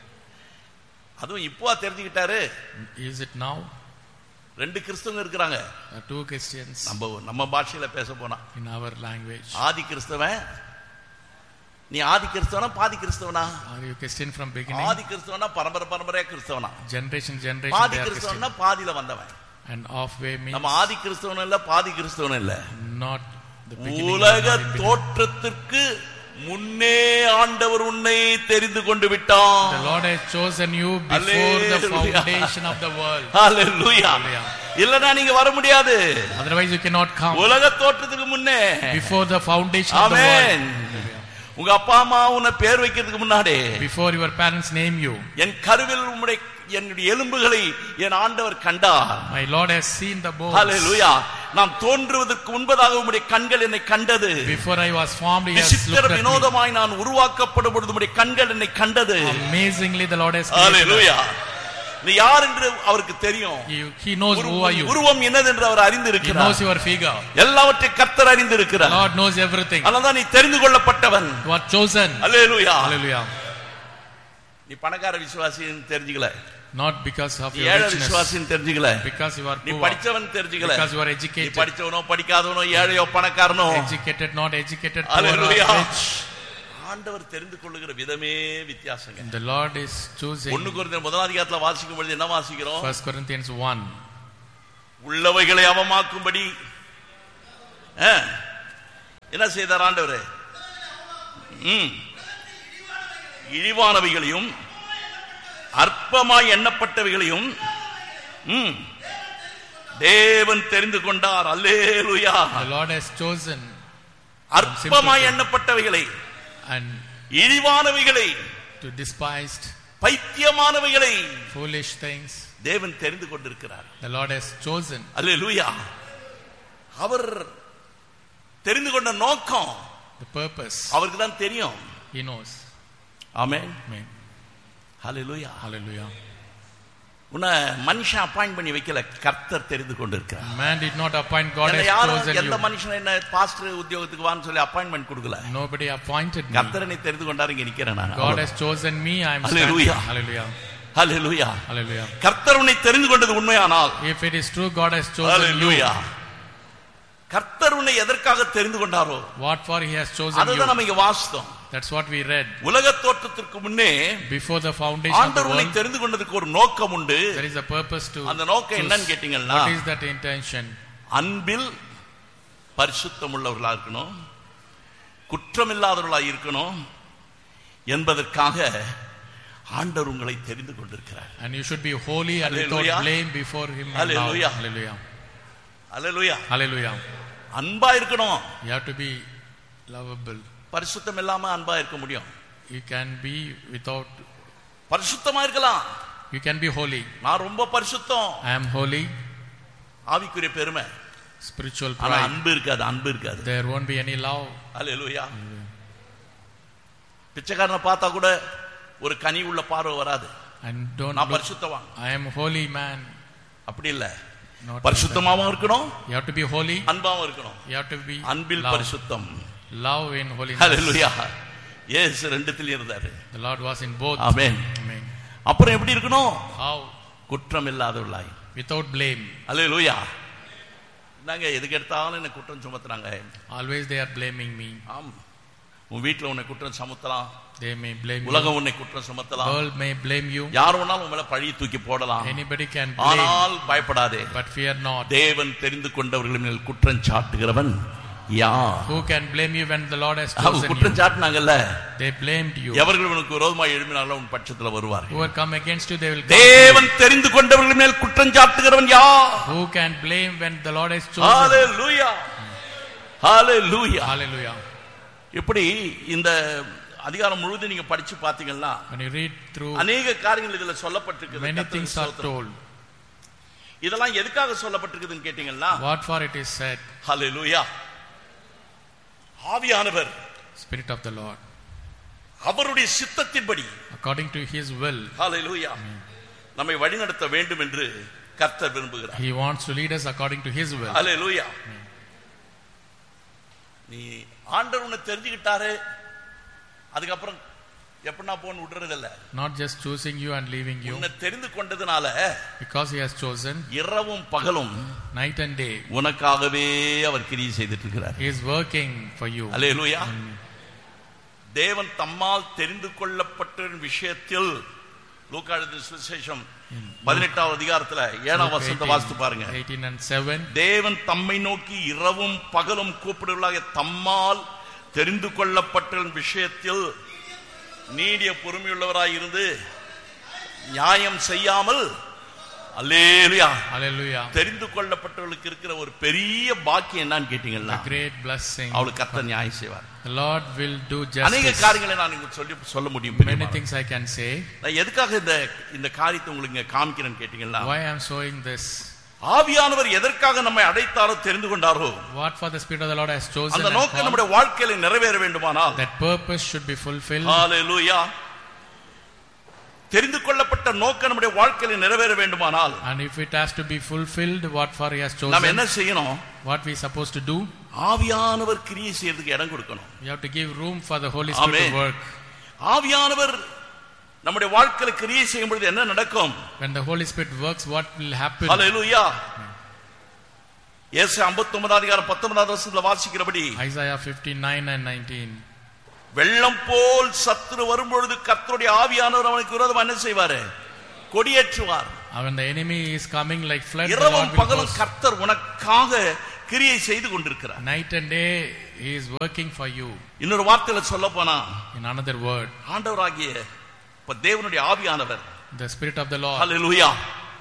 அதுவும் இப்போ தெரிஞ்சுக்கிட்டாரு. Is it now? ரெண்டு கிறிஸ்தவங்க இருக்கிறாங்க. There are two Christians. நம்ம நம்ம பாஷையில பேச போனா In our language. ஆதி கிறிஸ்தவன், நீ ஆதி கிறிஸ்தவனா பாதி கிறிஸ்தவனா? Are you Christian from beginning? ஆதி கிறிஸ்தவனா பரம்பரை பரம்பரையா கிறிஸ்தவனா? Generation generation பாதி they are கிறிஸ்தவனா Christian. பாதியில வந்தவன். And halfway means நம்ம ஆதி கிறிஸ்தவன் இல்ல, பாதி கிறிஸ்தவன் இல்ல. not the beginning. உலக not in between. தோற்றத்திற்கு முன்னே ஆண்டவர் உன்னை தெரிந்து கொண்டு விட்டார். The Lord has chosen you before the Hallelujah. foundation of the world. ஹalleluya. இல்லனா நீங்க வர முடியாது. Otherwise you cannot come. உலக தோற்றத்துக்கு முன்னே. Before the foundation of the amen. world. உங்க அப்பா அம்மா உன்னை பேர் வைக்கிறதுக்கு முன்னாடி, Before your parents name you, என் கருவில் உம்முடைய என்னுடைய எலும்புகளை என் ஆண்டவர் கண்டார். my Lord has seen the bones. ஹalleluya. நாம் தோன்றுவதற்கு முன்பதாக உம்முடைய கண்கள் என்னை கண்டது. Before I was formed, He has விசித்திர looked at me. வினோதமாய் நான் உருவாக்கப்படும் பொழுது உம்முடைய கண்கள் என்னை கண்டது. Amazingly the Lord has created us. ஹalleluya. நீ யார் என்று அவருக்கு தெரியும். He, he knows who are you. உருவம் என்னது என்று அவர் He அறிந்திருக்கிறார். knows your figure. எல்லாவற்றையும் கர்த்தர் அறிந்திருக்கிறார். The Lord knows everything. அதனால நீ தெரிந்து கொள்ளப்பட்டவன். You are chosen. Hallelujah. Hallelujah. நீ பணக்கார விசுவாசின்னு தெரிஞ்சுக்கல, Not because of your ஏழை richness. விசுவாசின்னு தெரிஞ்சுக்கல, Because you are நீ poor. படிச்சவன் தெரிஞ்சுக்கல, Because you are நீ educated. படிச்சவனோ படிக்காதவனோ ஏழையோ பணக்காரனோ, Educated, not educated, poor or hallelujah. rich. ஆண்டவர் தெரிந்து கொள்ளுகிற விதமே வித்தியாசங்க. The Lord is choosing. ஒன்று கொரிந்தியர் முதலாம் அதிகாரத்துல வாசிக்கும் பொழுது என்ன வாசிக்கிறோம்? First Corinthians one. உள்ளவைகளை அவமாக்கும்படி ஆ, என்ன செய்தார் ஆண்டவர்? ம், இழிவானவைகளையும் அற்பமாய் எண்ணப்பட்டவைகளையும் ம், தேவன் தெரிந்து கொண்டார். அல்லேலூயா. The Lord has chosen அற்பமாய் எண்ணப்பட்டவைகளை, and இழிவானவைகளை, to despised, பைத்தியமானவைகளை foolish things. தேவன் தெரிந்து கொண்டிருக்கிறார். The Lord has chosen. அல்லேலூயா. அவர் தெரிந்து கொண்ட நோக்கம், the purpose, அவருக்கு தான் தெரியும். he knows. Amen. Amen. Hallelujah. Hallelujah. உன்னை மனுஷன் அப்பாயிண்ட் பண்ணி வைக்கல, கர்த்தர் தெரிந்து கொண்டிருக்கிறார். Man did not appoint, God has chosen you. எந்த மனுஷன் என்ன பாஸ்டர் உத்தியோகத்துக்கு வான்னு சொல்லி அப்பாயின்ட்மென்ட் கொடுக்கல. Nobody appointed me. கர்த்தர் என்னை தெரிந்து கொண்டார், இங்க நிக்கிறேன் நான். God has chosen me, I am standing. Hallelujah. Hallelujah. Hallelujah. Hallelujah. கர்த்தர் உன்னை தெரிந்து கொண்டது உண்மையானால், If it is true, God has chosen hallelujah. you. கர்த்தர் உன்னை எதற்காக தெரிந்து கொண்டாரோ, What for he has chosen அதுதான் you. நம்ம இங்க வாசித்தோம். That's what we read. உலக தோற்றத்திற்கு முன்னே Before the foundation of the ஆண்டவர் உன்னை world, தெரிந்து கொண்டதுக்கு ஒரு நோக்கம் உண்டு. there is a purpose to அந்த நோக்கம் choose. என்னன்னு கேட்டீங்கன்னா, What is that intention? அன்பில் பரிசுத்தம் உள்ளவர்களா இருக்கணும், குற்றமில்லாதவர்களா இருக்கணும் என்பதற்காக ஆண்டவர் உங்களை தெரிந்து கொண்டிருக்கிறார். And you should be holy and Hallelujah. without blame before him. Hallelujah. Hallelujah. Hallelujah. Hallelujah. அன்பா இருக்கணும். You have to be lovable. பரிசுத்தம் இல்லாம அன்பா இருக்க முடியும்? You can be without. பரிசுத்தமா இருக்கலாம். You can be holy. நான் ரொம்ப பரிசுத்தம், I am holy. ஆவிக்குரிய பெருமை. Spiritual ஆனா pride. அன்பு இருக்காது, அன்பு இருக்காது. There won't be any love. அல்லேலூயா. பிச்சைக்காரனை பார்த்தா கூட ஒரு கனி உள்ள பார்வை வராது. And don't நான் look, பரிசுத்தவான். I am holy man. அப்படி இல்ல. Not பரிசுத்தமாவும் இருக்கணும், you have to be holy. அன்பாவும் இருக்கணும். You have to be Anbil love. பரிசுத்தம். Love in holiness. ஹல்லேலூயா. இயேசு ரெண்டுத்திலயும் இருந்தாரு. The Lord was in both. Amen. Amen. அப்புறம் எப்படி இருக்கணும்? How? குற்றம் இல்லாதவர்களாய். Without blame. ஹல்லேலூயா. நாங்க எதுக்கு எடுத்தாலும் என்ன குற்றம் சுமத்துறாங்க. Always they are blaming me. ஆம். உன் வீட்டுல உன்னை குற்றம் சுமத்தலாம், They may blame you. உலகம் உன்னை குற்றம் சுமத்தலாம், World may blame you. யார் வேணாலும் உன் மேல பழியை தூக்கி போடலாம். Anybody can blame. ஆனால் பயப்படாதே, But fear not. தேவன் தெரிந்து கொண்டவர்கள் மேல் குற்றம் சாட்டுகிறவன் யார்? Who can blame you when the Lord has அவங்க chosen குற்றம் you? சாட்டினாங்கல்ல, They blamed you. எவர்கள் உனக்கு விரோதமாக எழுப்பினாலும் உன் பட்சத்துல வருவார்கள். Who come against you, they will come. தேவன் தெரிந்து கொண்டவர்கள் மேல் குற்றம் சாட்டுகிறவன் யார்? Who can blame when the Lord has chosen? Hallelujah, hallelujah. Hallelujah. இப்படி இந்த அதிகாரம் முழுவதும் நீங்க படிச்சு பாத்தீங்கன்னா, When you read through, அநேக காரியங்கள் இதுல சொல்லப்பட்டிருக்கு. many things are told. இதெல்லாம் எதுக்காக சொல்லப்பட்டிருக்குதுன்னு கேட்டீங்கன்னா, What for it is said. ஹalleluya. ஆவியானவர், Spirit of the Lord, அவருடைய சித்தத்தின்படி, according to his will, ஹalleluya, நம்மை வழிநடத்த வேண்டும் என்று கர்த்தர் விரும்புகிறார். he wants to lead us according to his will. ஹalleluya. நீ ஆண்டவர் உன்னை தெரிஞ்சுக்கிட்டாரு, அதுக்கப்புறம் எப்படின்னா போன்னு விடுறது இல்ல. Not just choosing you and leaving you. உன்னை தெரிந்து கொண்டதுனால, Because he has chosen, இரவும் பகலும் night and day, உனக்காகவே அவர் கிரியை செய்துட்டு இருக்கிறார். he is working for you. ஹalleluya. தேவன் தம்மால் தெரிந்து கொள்ளப்பட்ட விஷயத்தில், லூக்கா எழுதின சுவிசேஷம் பதினெட்டாவது அதிகாரத்துல ஏழாம் வசனத்தை வாசித்து பாருங்க. eighteen and seven. தேவன் தம்மை நோக்கி இரவும் பகலும் கூப்பிடுவதாக தம்மால் தெரிந்து கொள்ளப்பட்ட விஷயத்தில் நீடிய பொறுமையுள்ளவராய் இருந்து நியாயம் செய்யாமல், அல்லேலூயா, Hallelujah. தெரிந்து கொள்ளப்பட்டவர்களுக்கு இருக்கிற ஒரு பெரிய பாக்கியம் என்னன்னு கேட்டீங்கன்னா, A great blessing. அவளுக்கு கர்த்தர் நியாயம் செய்வார். The Lord will do அநேக justice. காரியங்களை நான் உங்களுக்கு சொல்லி சொல்ல முடியும். Many things I can say. நான் எதுக்காக இந்த இந்த காரியத்தை உங்களுக்கு இங்க காமிக்கிறேன்னு கேட்டீங்கன்னா, Why I am showing this? ஆவியானவர் எதற்காக நம்மை அழைத்தாரோ, தெரிந்து கொண்டாரோ, What for the Spirit of the Lord has chosen அந்த and நோக்கம் called, நம்முடைய வாழ்க்கையில நிறைவேற வேண்டுமானால், that purpose should be fulfilled. ஹalleluya, தெரிந்து கொள்ளப்பட்ட நோக்கம் நம்முடைய வாழ்க்கையில நிறைவேற வேண்டுமானால், And if it has to be fulfilled, what for he has நாம் என்ன chosen, செய்யணும்? what we supposed to do, ஆவியானவர் கிரியை செய்யறதுக்கு இடம் கொடுக்கணும். we have to give room for the Holy Spirit Amen. to work. ஆவியானவர் நம்முடைய வாழ்க்கையில கிரியை செய்யும் பொழுது என்ன நடக்கும்? When the Holy Spirit works, what will happen? ஹalleluya. ஏசாயா ஐம்பத்தி ஒன்பதாம் அதிகாரம் பத்தொன்பதாவது வசனத்துல வாசிக்கிறபடி, Isaiah fifty-nine and nineteen. வெள்ளம் போல் சத்துரு வரும்பொழுது கர்த்தருடைய ஆவியானவர் அவனுக்கு விரோதமா என்ன செய்வாரு? கொடியேற்றுவார். When the enemy is coming like flood, the இரவும் Lord will பகலும் go. கர்த்தர் உனக்காக கிரியை செய்து கொண்டிருக்கிறார். Night and day he is working for you. இன்னொரு வார்த்தையில சொல்ல போனா, In another word, ஆண்டவராகிய இப்ப தேவனுடைய ஆவியானவர், the Spirit of the Lord, ஹalleluya,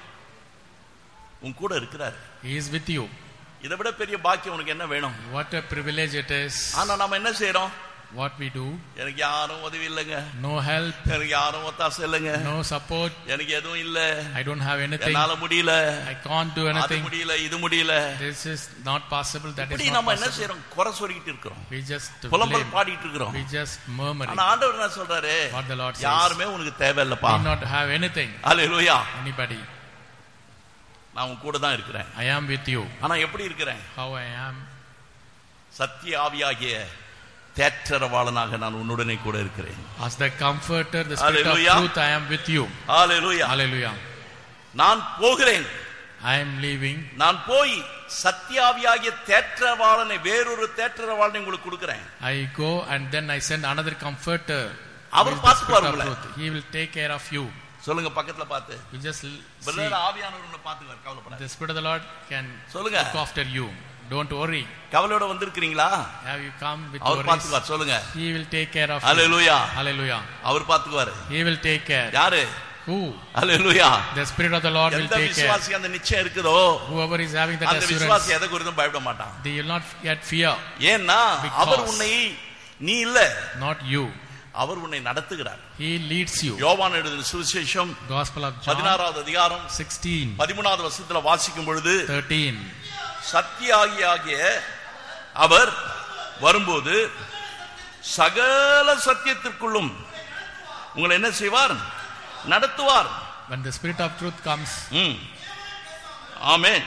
உன் கூட இருக்கிறார். he is with you. இதை விட பெரிய பாக்கியம் உனக்கு என்ன வேணும்? What a privilege it is. ஆனா நாம என்ன செய்யறோம்? what we do, எனக்கு யாரும் உதவி இல்லைங்க, no help, எனக்கு யாரும் ஒத்தாசை இல்லைங்க, no support, எனக்கு எதுவும் இல்ல, I don't have anything, என்னால முடியல, I can't do அது anything, முடியல, இது முடியல. this is not possible, that is இப்படி not நம்ம என்ன possible. செய்றோம்? குறை சொல்லிட்டு இருக்கோம், We just புலம்பல் blame, பாடிட்டு இருக்கோம். we just murmuring. ஆனா ஆண்டவர் என்ன சொல்றாரு? What the Lord says, யாருமே உனக்கு தேவையில்லப்பா. we not have anything, hallelujah. anybody. நான் உன் கூட தான் இருக்கிறேன். I am with you. ஆனா எப்படி இருக்கிறேன்? How I am. சத்திய ஆவியாகிய தேற்றரவாளனாக நான் உன்னுடனே கூட இருக்கிறேன். As the comforter, the spirit Hallelujah. of truth, I am with you. Hallelujah. Hallelujah. நான் போகிறேன், I am leaving. நான் போய் சத்தியாவியாகிய தேற்றரவாளனை, வேறொரு தேற்றரவாளனை உங்களுக்கு கொடுக்கிறேன். I go and then I send another comforter. அவர் பார்த்துப்பார் உங்களை. He will take care of you. சொல்லுங்க பக்கத்துல பார்த்து. You just brother see. ஆவியானவர் உங்களை பார்த்துக்குவார், கவலைப்படாதீங்க. The spirit of the Lord can சொல்லுங்க. look after you. Don't worry. கவலையோட வந்திருக்கீங்களா? Have you come with our worries? பார்த்துக்குவார். சொல்லுங்க. He will take care of you. Hallelujah. Hallelujah. Our பார்த்துக்குவார். He will take care. யாரு? Who? Hallelujah. The spirit of the Lord will எந்த take care. விசுவாசி அந்த நிச்சயம் இருக்குதோ, Whoever is having that அந்த assurance, விசுவாசி எதை குறித்தும் பயப்பட மாட்டான். they will not yet fear. ஏன்னா Because அவர் உன்னை, நீ இல்ல, Not you. அவர் உன்னை நடத்துகிறார். He leads you. யோவான் எழுதின சுவிசேஷம் Gospel of John பதினாறாவது அதிகாரம் sixteen, பதிமூன்றாவது வசனத்துல வாசிக்கும் பொழுது, thirteen. சத்தியாகிய அவர் வரும்போது சகல சத்தியத்திற்குள்ளும் உங்களை என்ன செய்வார்? நடத்துவார். When the spirit of truth comes, ம். ஆமென்.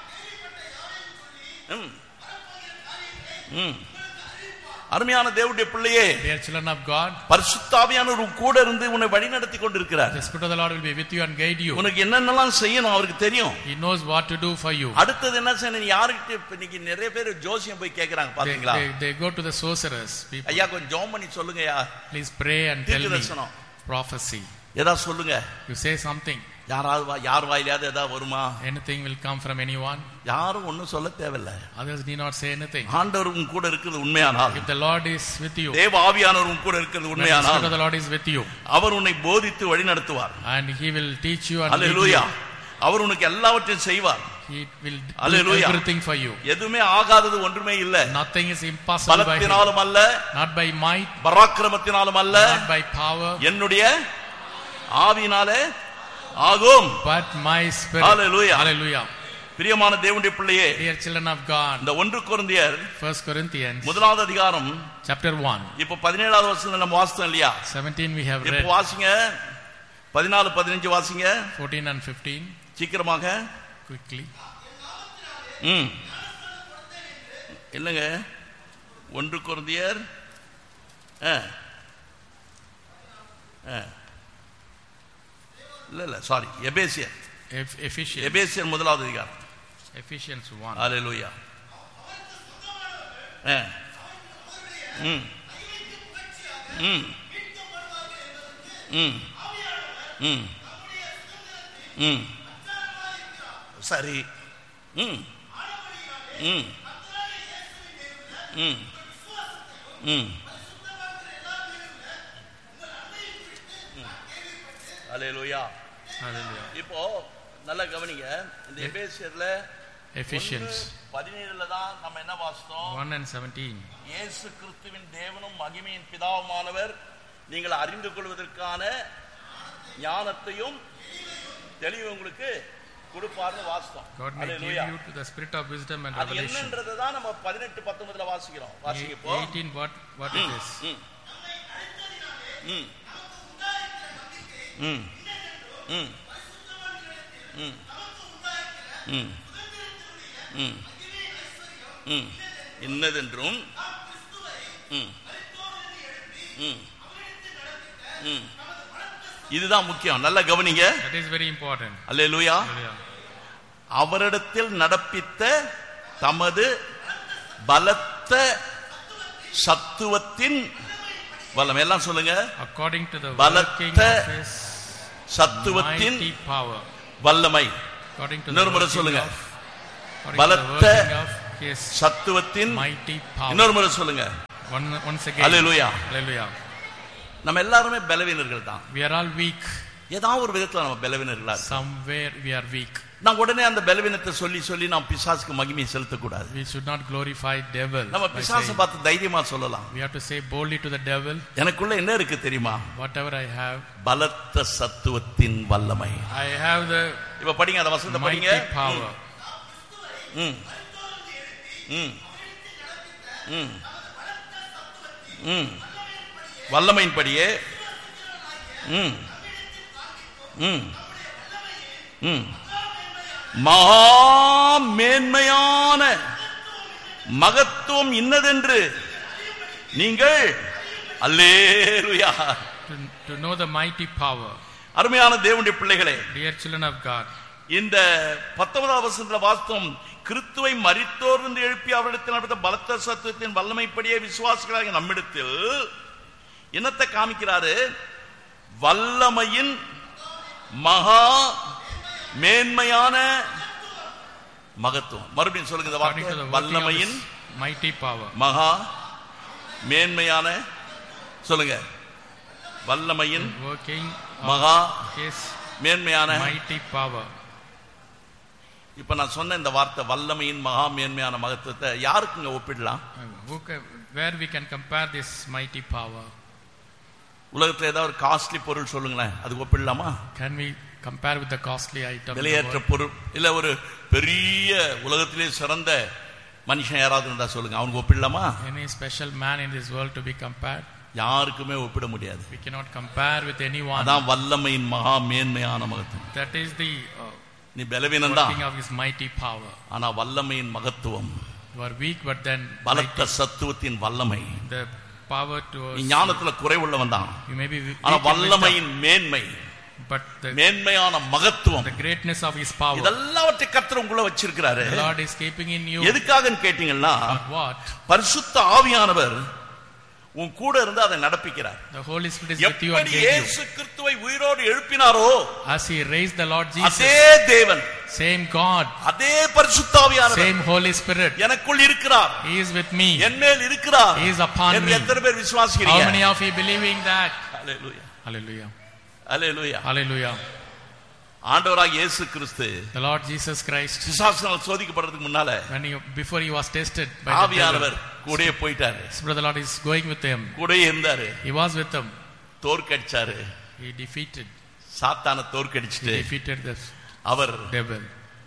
ம். ம். அருமையான தேவனுடைய பிள்ளையே, dear children of God, பரிசுத்த ஆவியானவர் உன் கூட இருந்து உன்னை வழிநடத்தி கொண்டிருக்கிறார். the spirit of the Lord will be with you and guide you. உனக்கு என்னென்னலாம் செய்யணும் அவருக்கு தெரியும். He knows what to do for you. அடுத்தது என்ன செய்யணும்? யார்கிட்ட இப்ப இன்னைக்கு நிறைய பேர் ஜோசியம் போய் கேக்குறாங்க They, பாத்தீங்களா? they, they go to the sorcerers. People, ஐயா கொஞ்சம் ஜெபம் பண்ணி சொல்லுங்கயா, please pray and tell me தீர்க்கதரிசனம் prophecy. ஏதாவது சொல்லுங்க. You say something. யாராவது வா- யார் வாயிலாவது ஏதாவது வருமா? Anything will come from anyone. யாரும் ஒன்னும் சொல்ல தேவையில்லை. Others need not say anything. ஆண்டவர் உன் கூட இருக்கிறது உண்மையானால், If the Lord is with you, தேவ ஆவியானவர் உன் கூட இருக்கிறது when the உண்மையானால், spirit of the Lord is with you, அவர் உன்னை போதித்து வழி நடத்துவார். and He will teach you and lead hallelujah. you. அவர் உனக்கு எல்லாவற்றையும் செய்வார். He will do Hallelujah. everything for you. எதுவுமே ஆகாதது ஒன்றுமே இல்ல. Nothing is impossible by Him. பலத்தினாலும் அல்ல, Not by might, பராக்கிரமத்தினாலும் அல்ல, not by power, என்னுடைய ஆவியினாலே ஆகும். but my spirit. Hallelujah. Hallelujah. பிரியமான தேவனுடைய பிள்ளையே, Dear children of God, இந்த ஒன்று கொரிந்தியர் First Corinthians முதலாவது அதிகாரம் chapter one, இப்ப பதினேழாவது வருஷத்துல நம்ம வாசித்தோம் இல்லையா? seventeen we have இப்ப read, வாசிங்க, பதினாலு பதினஞ்சு வாசிங்க fourteen and fifteen, சீக்கிரமாக. quickly. ம் இல்லைங்க, ஒன்று கொரிந்தியர் ஆ ஆ இல்ல இல்ல சாரி எபேசியர் Eph- Ephesians, எபேசியர் முதலாவது அதிகாரம். Ephesians one. ஹல்லேலூயா. ஆ ம் ம் ம் ம் ம் சரி. ம் ம் ம் ம் ஹல்லேலூயா. Hallelujah. இப்போ நல்ல கவனிங்க, இந்த எபேசியர்ல Ephesians பதினேழுல தான் நம்ம என்ன வாசித்தோம்? one and seventeen. இயேசு கிறிஸ்துவின் தேவனும் மகிமையின் பிதாவுமானவர் நீங்கள் அறிந்து கொள்வதற்கான ஞானத்தையும் தெளிவு உங்களுக்கு கொடுப்பார்னு வாசித்தோம். God may give hallelujah. you to the spirit of wisdom and அது revelation. என்னன்றதை தான் நம்ம பதினெட்டு பத்தொன்பதுல வாசிக்கிறோம். வாசிங்க இப்போ. eighteen, what, what it is. ம் ம் ம் ம் ம் ம் ம் ம் இன்னதென்றும் ம் ம் ம் இதுதான் முக்கியம். நல்ல கவனிங்க. That is very important. Hallelujah. Hallelujah. அவரிடத்தில் நடப்பித்த தமது பலத்த சத்துவத்தின் வல்லமை, எல்லாம் சொல்லுங்க. According to the பலத்த working of His சத்துவத்தின் mighty power. வல்லமை. According to the இன்னொரு முறை working சொல்லுங்க. of, according to the பலத்த working of His சத்துவத்தின் mighty power. இன்னொரு முறை சொல்லுங்க. One, once again. அல்லேலூயா. Hallelujah. நம்ம எல்லாருமே பலவீனர்கள் தான். We are all weak. ஏதாவது ஒரு விதத்துல நம்ம பலவீனர்களா இருக்கோம். Somewhere we are weak. நான் உடனே அந்த பலவீனத்தை சொல்லி சொல்லி நாம் பிசாசுக்கு மகிமையை செலுத்தக்கூடாது. We should not glorify devil. நம்ம பிசாசை பார்த்து தைரியமா சொல்லலாம். We have to say boldly to the devil, எனக்குள்ள என்ன இருக்கு தெரியுமா? whatever I have, பலத்த சத்துவத்தின் வல்லமை. I have the இப்ப படிங்க அந்த வசனத்தை படிங்க. mighty power. ம் ம் ம் ம் வல்லமையின்படியே ம் ம் ம் மகா மேன்மையான மகத்துவம் இன்னதென்று நீங்கள் அல்லேலூயா. To know the mighty power. அருமையான தேவனுடைய பிள்ளைகளே, dear children of God, இந்த பத்தொன்பதாம் வசனத்துல வாஸ்தவம் கிறிஸ்துவை மரித்தோர்ந்து எழுப்பி அவரிடத்தில் நடந்த பலத்த சத்துவத்தின் வல்லமைப்படியே விசுவாசிகளாக நம்மிடத்தில் என்னத்தை காமிக்கிறாரு? வல்லமையின் மகா மேன்மையான மகத்துவம். மறுபடியும் சொல்லுங்க இந்த வார்த்தை. வல்லமையின் mighty power. மகா மேன்மையான சொல்லுங்க. வல்லமையின் working மகா his மேன்மையான mighty power. இப்ப நான் சொன்ன இந்த வார்த்தை வல்லமையின் மகா மேன்மையான மகத்துவத்தை யாருக்குங்க ஒப்பிடலாம்? Who can, where we can compare this mighty power? உலகத்துல ஏதாவது ஒரு காஸ்ட்லி பொருள் சொல்லுங்களேன், அதுக்கு ஒப்பிடலாமா? Can we compare with the costly item? விலையேற்ற பொருள் இல்ல ஒரு பெரிய உலகத்திலே சிறந்த மனுஷன் யாராவது இருந்தா சொல்லுங்க, அவனுக்கு ஒப்பிடலாமா? Any special man in this world to be compared? யாருக்குமே ஒப்பிட முடியாது. We cannot compare with anyone. அதான் வல்லமையின் மகா மேன்மையான மகத்துவம். That is the uh, நீ பலவீனம் தான், working of his mighty power. ஆனா வல்லமையின் மகத்துவம். You are weak, but then பலத்த சத்துவத்தின் வல்லமை. the power to நீ ஞானத்துல குறைவுள்ளவன் தான், you may be weak, ஆனா வல்லமையின் மேன்மை, but the மேன்மையான மகத்துவம், the greatness of his power, இதெல்லாவற்றை கர்த்தர் உங்களை வச்சிருக்கிறாரு. the Lord is keeping in you. எதுக்காகன்னு கேட்டீங்கன்னா, What? பரிசுத்த ஆவியானவர் உன் கூட இருந்து அதை நடப்பிக்கிறார். The Holy Spirit is with you and எப்படி guides இயேசு கிறிஸ்துவை உயிரோடு எழுப்பினாரோ, you. As he raised the Lord Jesus, அதே தேவன், same God, அதே பரிசுத்த ஆவியானவர் same Holy Spirit, எனக்குள் இருக்கிறார், he is with me, என்மேல் இருக்கிறார். he is upon என்று me. எத்தனை பேர் விசுவாசிக்கிறீங்க? How many of you believing that? Hallelujah, Hallelujah, hallelujah. hallelujah. ஆண்டவராகிய இயேசு கிறிஸ்து The Lord Jesus Christ, பிசாசினால் சோதிக்கப்படுறதுக்கு முன்னால when he before he was tested by the ஆவியானவர் devil, கூடயே போயிட்டாரு, the Lord is going with him. கூடயே இருந்தாரு, He was with him. தோற்கடிச்சாரு, He defeated, சாத்தானை he தோற்கடிச்சிட்டு defeated the our devil.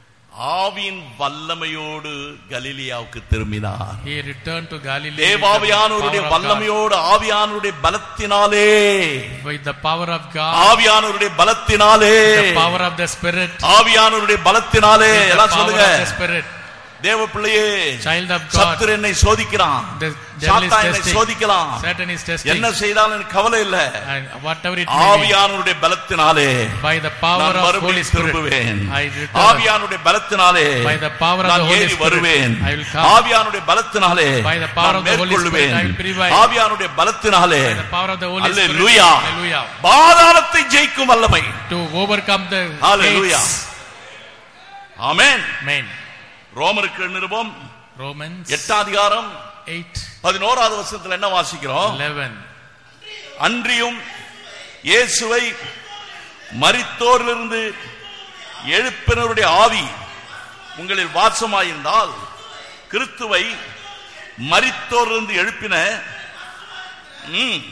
ஆவியின் வல்லமையோடு கலிலியாவுக்கு திரும்பினார். He returned to Galilee தேவாவியானவருடைய வல்லமையோடு, ஆவியானவருடைய பலத்தினாலே, with the power of God, ஆவியானவருடைய பலத்தினாலே, the power of the Spirit, ஆவியானவருடைய பலத்தினாலே. the எல்லாம் power சொல்லுங்க. of the Spirit. தேவ பிள்ளையே, Child of God, சத்துரு என்னை சோதிக்கிறான், the devil is சாத்தான் என்னை testing, சோதிக்கலாம், Satan is testing, என்ன செய்தாலும் எனக்கு கவலை இல்ல. and whatever it may be, ஆவியானவருடைய பலத்தினாலே by the power நான் of Holy மறுபடியும் Spirit, திரும்புவேன். I return. ஆவியானவருடைய பலத்தினாலே By the power of நான் the Holy ஏறி Spirit, வருவேன். I will come. ஆவியானவருடைய பலத்தினாலே By the power நான் of the Holy Spirit, மேற்கொள்ளுவேன். I will prevail. ஆவியானவருடைய பலத்தினாலே By the power of the Holy Spirit, hallelujah, hallelujah, பாதாளத்தை ஜெயிக்கும் வல்லமை. to overcome the hallelujah, hates. Amen. Amen. ரோமருக்கு நிருபம் Romans எட்டாம் அதிகாரம் eight பதினோராவது வசனத்துல என்ன வாசிக்கிறோம்? eleven. அன்றியும் இயேசுவை மரித்தோரிலிருந்து எழுப்பினருடைய ஆவி உங்களில் வாசமாயிருந்தால், கிறிஸ்துவை மரித்தோரிலிருந்து எழுப்பின ம்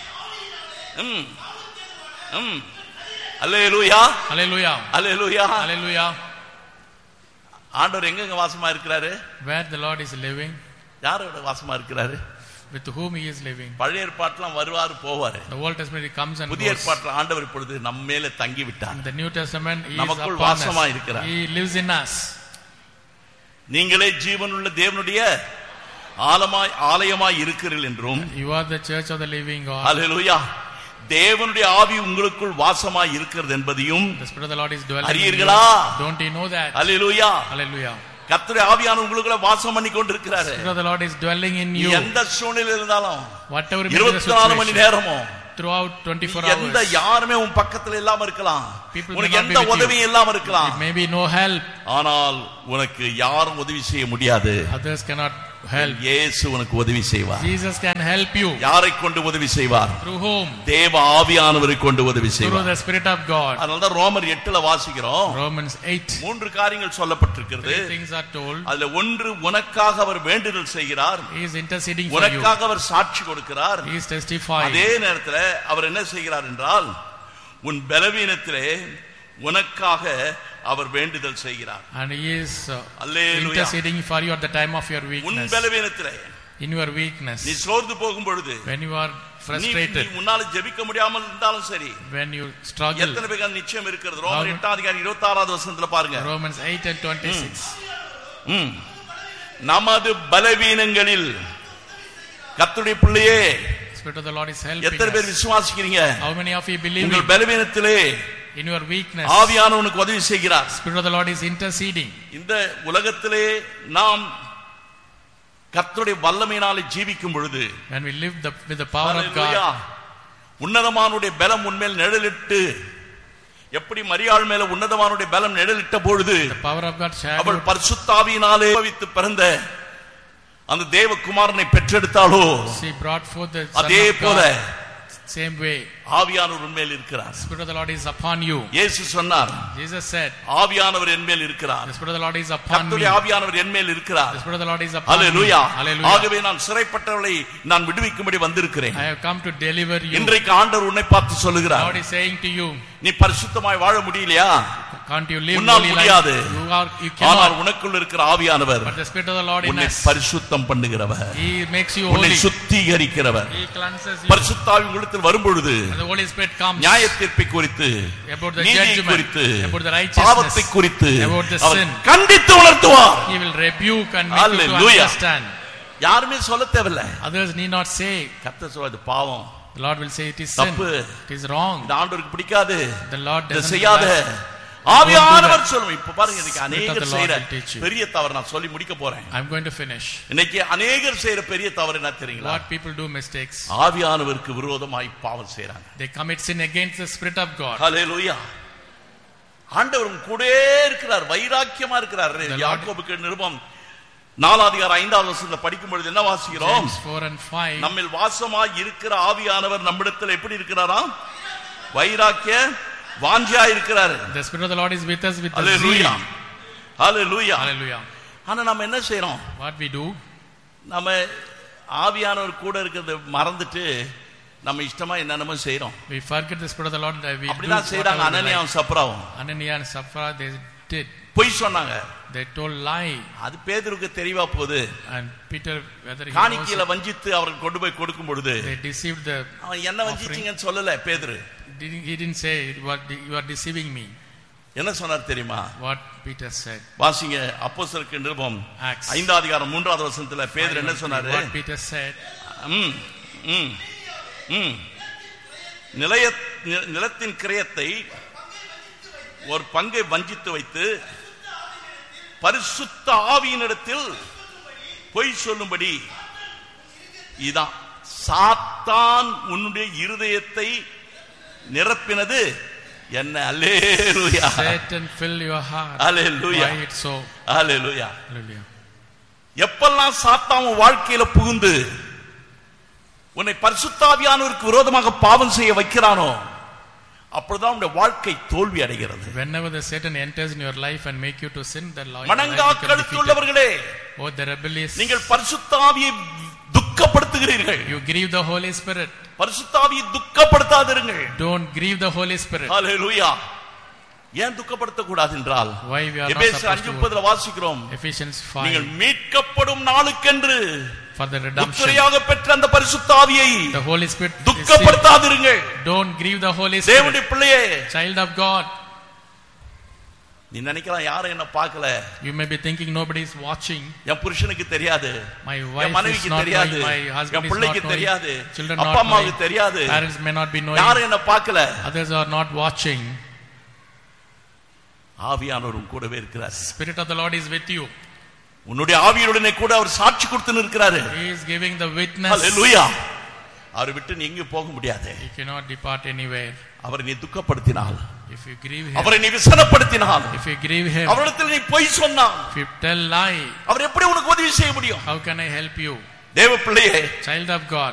ம் ம் அல்லேலூயா, Hallelujah, அல்லேலூயா. hallelujah. ஆண்டவர் எங்க வாசமா இருக்கிறாரு? Where the Lord is living, யாரோட வாசமா இருக்கிறாரு? with whom he is living. பழைய ஏற்பாட்டுலாம் வருவாரு போவாரு. The Old Testament he comes and புதிய goes. ஏற்பாட்டுல ஆண்டவர் இப்பொழுது நம்ம மேல தங்கி விட்டார். In the New Testament he is நமக்குள் upon வாசமா us. இருக்கிறார். He lives in us. நீங்களே ஜீவனுள்ள தேவனுடைய ஆலமாய் ஆலயமாய் இருக்கிறீர்கள் என்றும், You are the church of the living God. ஹalleluya, தேவனுடைய ஆவி உங்களுக்குள் வாசமாய் இருக்கிறது என்பதையும் The Spirit of the Lord is dwelling in you. அறியீர்களா? Don't you know that? Hallelujah, Hallelujah. கர்த்தருடைய ஆவியானவர் உங்களுக்குள்ள வாசம் பண்ணி கொண்டிருக்கிறாரு. The Spirit of the Lord is dwelling in you. எந்த சூழ்நிலையில் இருந்தாலும், Whatever may be the இருபத்தி நாலு மணி situation, நேரமும் throughout twenty-four எந்த hours. யாருமே உன் பக்கத்துல இல்லாம இருக்கலாம், People may உனக்கு not எந்த be with you. உதவியும் இல்லாம இருக்கலாம், It may be no help. ஆனால் உனக்கு யாரும் உதவி செய்ய முடியாது. Others cannot help. இயேசு உனக்கு உதவி செய்வார். Jesus can help you. யாரை கொண்டு உதவி செய்வார்? Through whom? தேவ ஆவியானவரை கொண்டு உதவி செய்வார். Through the Spirit of God. அதனால தான் ரோமர் எட்டுல வாசிக்கிறோம். Romans eight. மூன்று காரியங்கள் சொல்லப்பட்டிருக்கிறது. Three things are told. அதுல ஒன்று, உனக்காக அவர் வேண்டுதல் செய்கிறார். He is interceding for you. உனக்காக அவர் சாட்சி கொடுக்கிறார். He is testifying. அதே நேரத்தில் அவர் என்ன செய்கிறார் என்றால், உன் பலவீனத்திலே உனக்காக அவர் வேண்டுதல் செய்கிறார். And he is uh, Hallelujah. interceding for you at the time of your உன் weakness. பலவீனத்திலே, In your weakness. நீ சோர்ந்து போகும் பொழுது, When you are frustrated. நீ உன்னால ஜெபிக்க முடியாமல் இருந்தாலும் சரி, When you struggle. எத்தனை பேருக்கு நிச்சயம் இருக்கிறது? ரோமர் எட்டாம் அதிகாரம் இருபத்தி ஆறாவது வசனத்துல பாருங்க. Romans eight and twenty-six. ம். நமது பலவீனங்களில் கர்த்தருடைய பிள்ளையே, Spirit of the Lord is helping எத்தனை பேர் us. விசுவாசிக்கிறீங்க? How many of you believe உங்கள் it? பலவீனத்திலே In your weakness. ஆவியானவருக்கு உதவி செய்கிறார். Spirit of the Lord is interceding. இந்த உலகத்திலே நாம் கர்த்தருடைய வல்லமையினாலே ஜீவிக்கும் பொழுது, When we live the, with the power of God. உன்னதமானுடைய பலம் உன்மேல் நிழலிட்டு, எப்படி மரியாள் மேல உன்னதமானுடைய பலம் நிழலிட்ட பொழுது The power of God shadowed. அவள் பரிசுத்த ஆவியினாலே உபவித்து பிறந்த அந்த தேவகுமாரனை பெற்றெடுத்தாளோ, She brought forth the Son அதே of போல God. Same way. ஆவியானவர் உன்மேல் இருக்கிறார். Spirit of the Lord is upon you. இயேசு சொன்னார், Jesus said, ஆவியானவர் என்மேல் இருக்கிறார். The Spirit of the Lord is upon me. கர்த்தருடைய ஆவியானவர் என்மேல் இருக்கிறார். The Spirit of the Lord is upon me. Hallelujah. Hallelujah. ஆகவே நான் சிறைப்பட்டவளை நான் விடுவிக்கும்படி வந்திருக்கிறேன். I have come to deliver you. இன்றைக்கு ஆண்டவர் உன்னை பார்த்து சொல்லுகிறார், God is saying to you, நீ பரிசுத்தமாய் வாழ முடியலையா? can't you live உன்னால் holy முடியாது. life? You are, you ஆனால் cannot. உனக்குள்ள இருக்கிற ஆவியானவர் But the Spirit of the Lord in உன்னை us, பரிசுத்தம் பண்ணுகிறவர், He makes you உன்னை holy. சுத்திகரிக்கிறவர். He cleanses you. பரிசுத்த ஆவி உங்களிடத்தில் வரும்பொழுது And the Holy Spirit comes. நியாயத்தீர்ப்பை குறித்து, About the நீதியை judgment, குறித்து, about the righteousness, பாவத்தை குறித்து about the அவர் sin. கண்டித்து உணர்த்துவார். He will rebuke and make you to Hallelujah. understand. யாருமே சொல்ல தேவையில்லை. Others need not say. கர்த்தர் சொல்றது பாவம், The Lord will say it is sin. தப்பு, It is wrong. இந்த ஆண்டவருக்கு பிடிக்காது, The Lord இதை doesn't செய்யாத. like. ஆவியானவர் சொல்லும். இப்ப பாருங்க, இன்னைக்கு Spirit of அநேகர் the Lord செய்யற will teach you. பெரிய தவறு நான் சொல்லி முடிக்க போறேன். I'm going to finish. இன்னைக்கு அநேகர் செய்யற பெரிய தவறு என்ன தெரியுங்களா? What people do mistakes. ஆவியானவருக்கு விரோதமாய் பாவம் செய்றாங்க. They commit sin against the Spirit of God. ஹல்லேலூயா. ஆண்டவர் கூடவே இருக்கிறார், வைராக்கியமா இருக்கிறார். யாக்கோபுக்கு நிருபம் நாலாம் அதிகாரம் ஐந்தாவது வசனத்தை படிக்கும் பொழுது என்ன வாசிக்கிறோம்? James four and five. நம்மில் வாசமாய் இருக்கிற ஆவியானவர் நம்மிடத்தில் எப்படி இருக்கிறாராம்? வைராக்கிய வாஞ்சியா இருக்கிறாரு. The Spirit of the Lord is with us with the hallelujah. zeal. Hallelujah. Hallelujah. ஆனா நம்ம என்ன செய்றோம்? What we do, நம்ம ஆவியானவர் கூட இருக்கிறத மறந்துட்டு நம்ம இஷ்டமா என்னென்னமோ செய்றோம். we forget the Spirit of the Lord. We do அப்படிதான் செய்றாங்க whatever we like. அனனியாவும் சப்ராவும். Ananias and Sapphira, they did. பொய் சொன்னாங்க. They told lie. அது பேதுருக்கு தெரியவா போகுது. And Peter, whether he காணிக்கையில knows it, வஞ்சித்து அவர்கள் கொண்டு போய் கொடுக்கும் பொழுது they deceived the அவன் என்ன வஞ்சிச்சீங்கன்னு சொல்லல பேதுரு. Didn't- he didn't say you are, you are deceiving me. என்ன சொன்னார் தெரியுமா? What Peter said. வாசிங்க அப்போஸ்தலருக்கு நிருபம் Acts. ஐந்தாவது அதிகாரம் மூன்றாவது வசனத்துல பேதுரு என்ன சொன்னாரு? What Peter said. ம், ம், ம். நிலைய நி- நிலத்தின் கிரயத்தை ஒரு பங்கை வஞ்சித்து வைத்து பரிசுத்த ஆவியினிடத்தில் பொய் சொல்லும்படி, இதான் சாத்தான் உன்னுடைய இருதயத்தை நிரப்பினது என்ன? அல்லேலூயா. Satan fill your heart. Hallelujah. Why it's so? Hallelujah. Hallelujah. எப்பெல்லாம் சாத்தான் உன் வாழ்க்கையில புகுந்து உன்னை பரிசுத்த ஆவியானவருக்கு விரோதமாக பாவம் செய்ய வைக்கிறானோ, அப்பொழுதுதான் உன்னுடைய வாழ்க்கை தோல்வி அடைகிறது. Whenever the Satan enters in your life and make you to sin, the life மனங்கா கழுத்துள்ளவர்களே, oh the rebellious, நீங்கள் பரிசுத்த ஆவியை துக்கப்படுத்துகிறீர்கள். you grieve the Holy Spirit. பரிசுத்த ஆவியை துக்கப்படுத்தாதிருங்கள். Don't grieve the Holy Spirit. ஹல்லேலூயா. ஏன் துக்கப்படுத்த கூடாது என்றால், Why we are not எபேசியர் supposed ஐந்து to? முப்பதுல வாசிக்கிறோம், Ephesians நீங்கள் five. மீட்கப்படும் நாளுக்கென்று For the redemption, முத்திரையாக பெற்ற அந்த பரிசுத்த ஆவியை the Holy Spirit is sealed. துக்கப்படுத்தாதிருங்கள். Don't grieve the Holy Spirit. தேவனுடைய பிள்ளையே, Child of God, நீ நினைக்கலாம் யாரும் என்ன பார்க்கல, you may be thinking nobody is watching. என் புருஷனுக்கு தெரியாது, My என் wife is மனைவிக்கு not தெரியாது, knowing. My husband N is not பிள்ளைக்கு knowing. தெரியாது, Children அப்பா not அம்மாவுக்கு knowing. தெரியாது, Parents may not be knowing. யாரும் என்ன பார்க்கல. Others are not watching. ஆவியானவரும் கூடவே இருக்கிறார். Spirit of the Lord is with you. உன்னுடைய ஆவியுடனே கூட அவர் சாட்சி கொடுத்து நிற்கிறாரு. He is giving the witness. ஹல்லேலூயா. அவரை விட்டு நீ எங்கேயும் போக முடியாது. You cannot depart anywhere. அவரை நீ துக்கப்படுத்தினால், if you grieve him, அவரை நீ விசனப்படுத்தினால், if you grieve him, அவரிடத்தில் நீ பொய் சொன்னால், if you tell lie, அவர் எப்படி உனக்கு உதவி செய்ய முடியும்? how can I help you? தேவ பிள்ளையே, Child of God,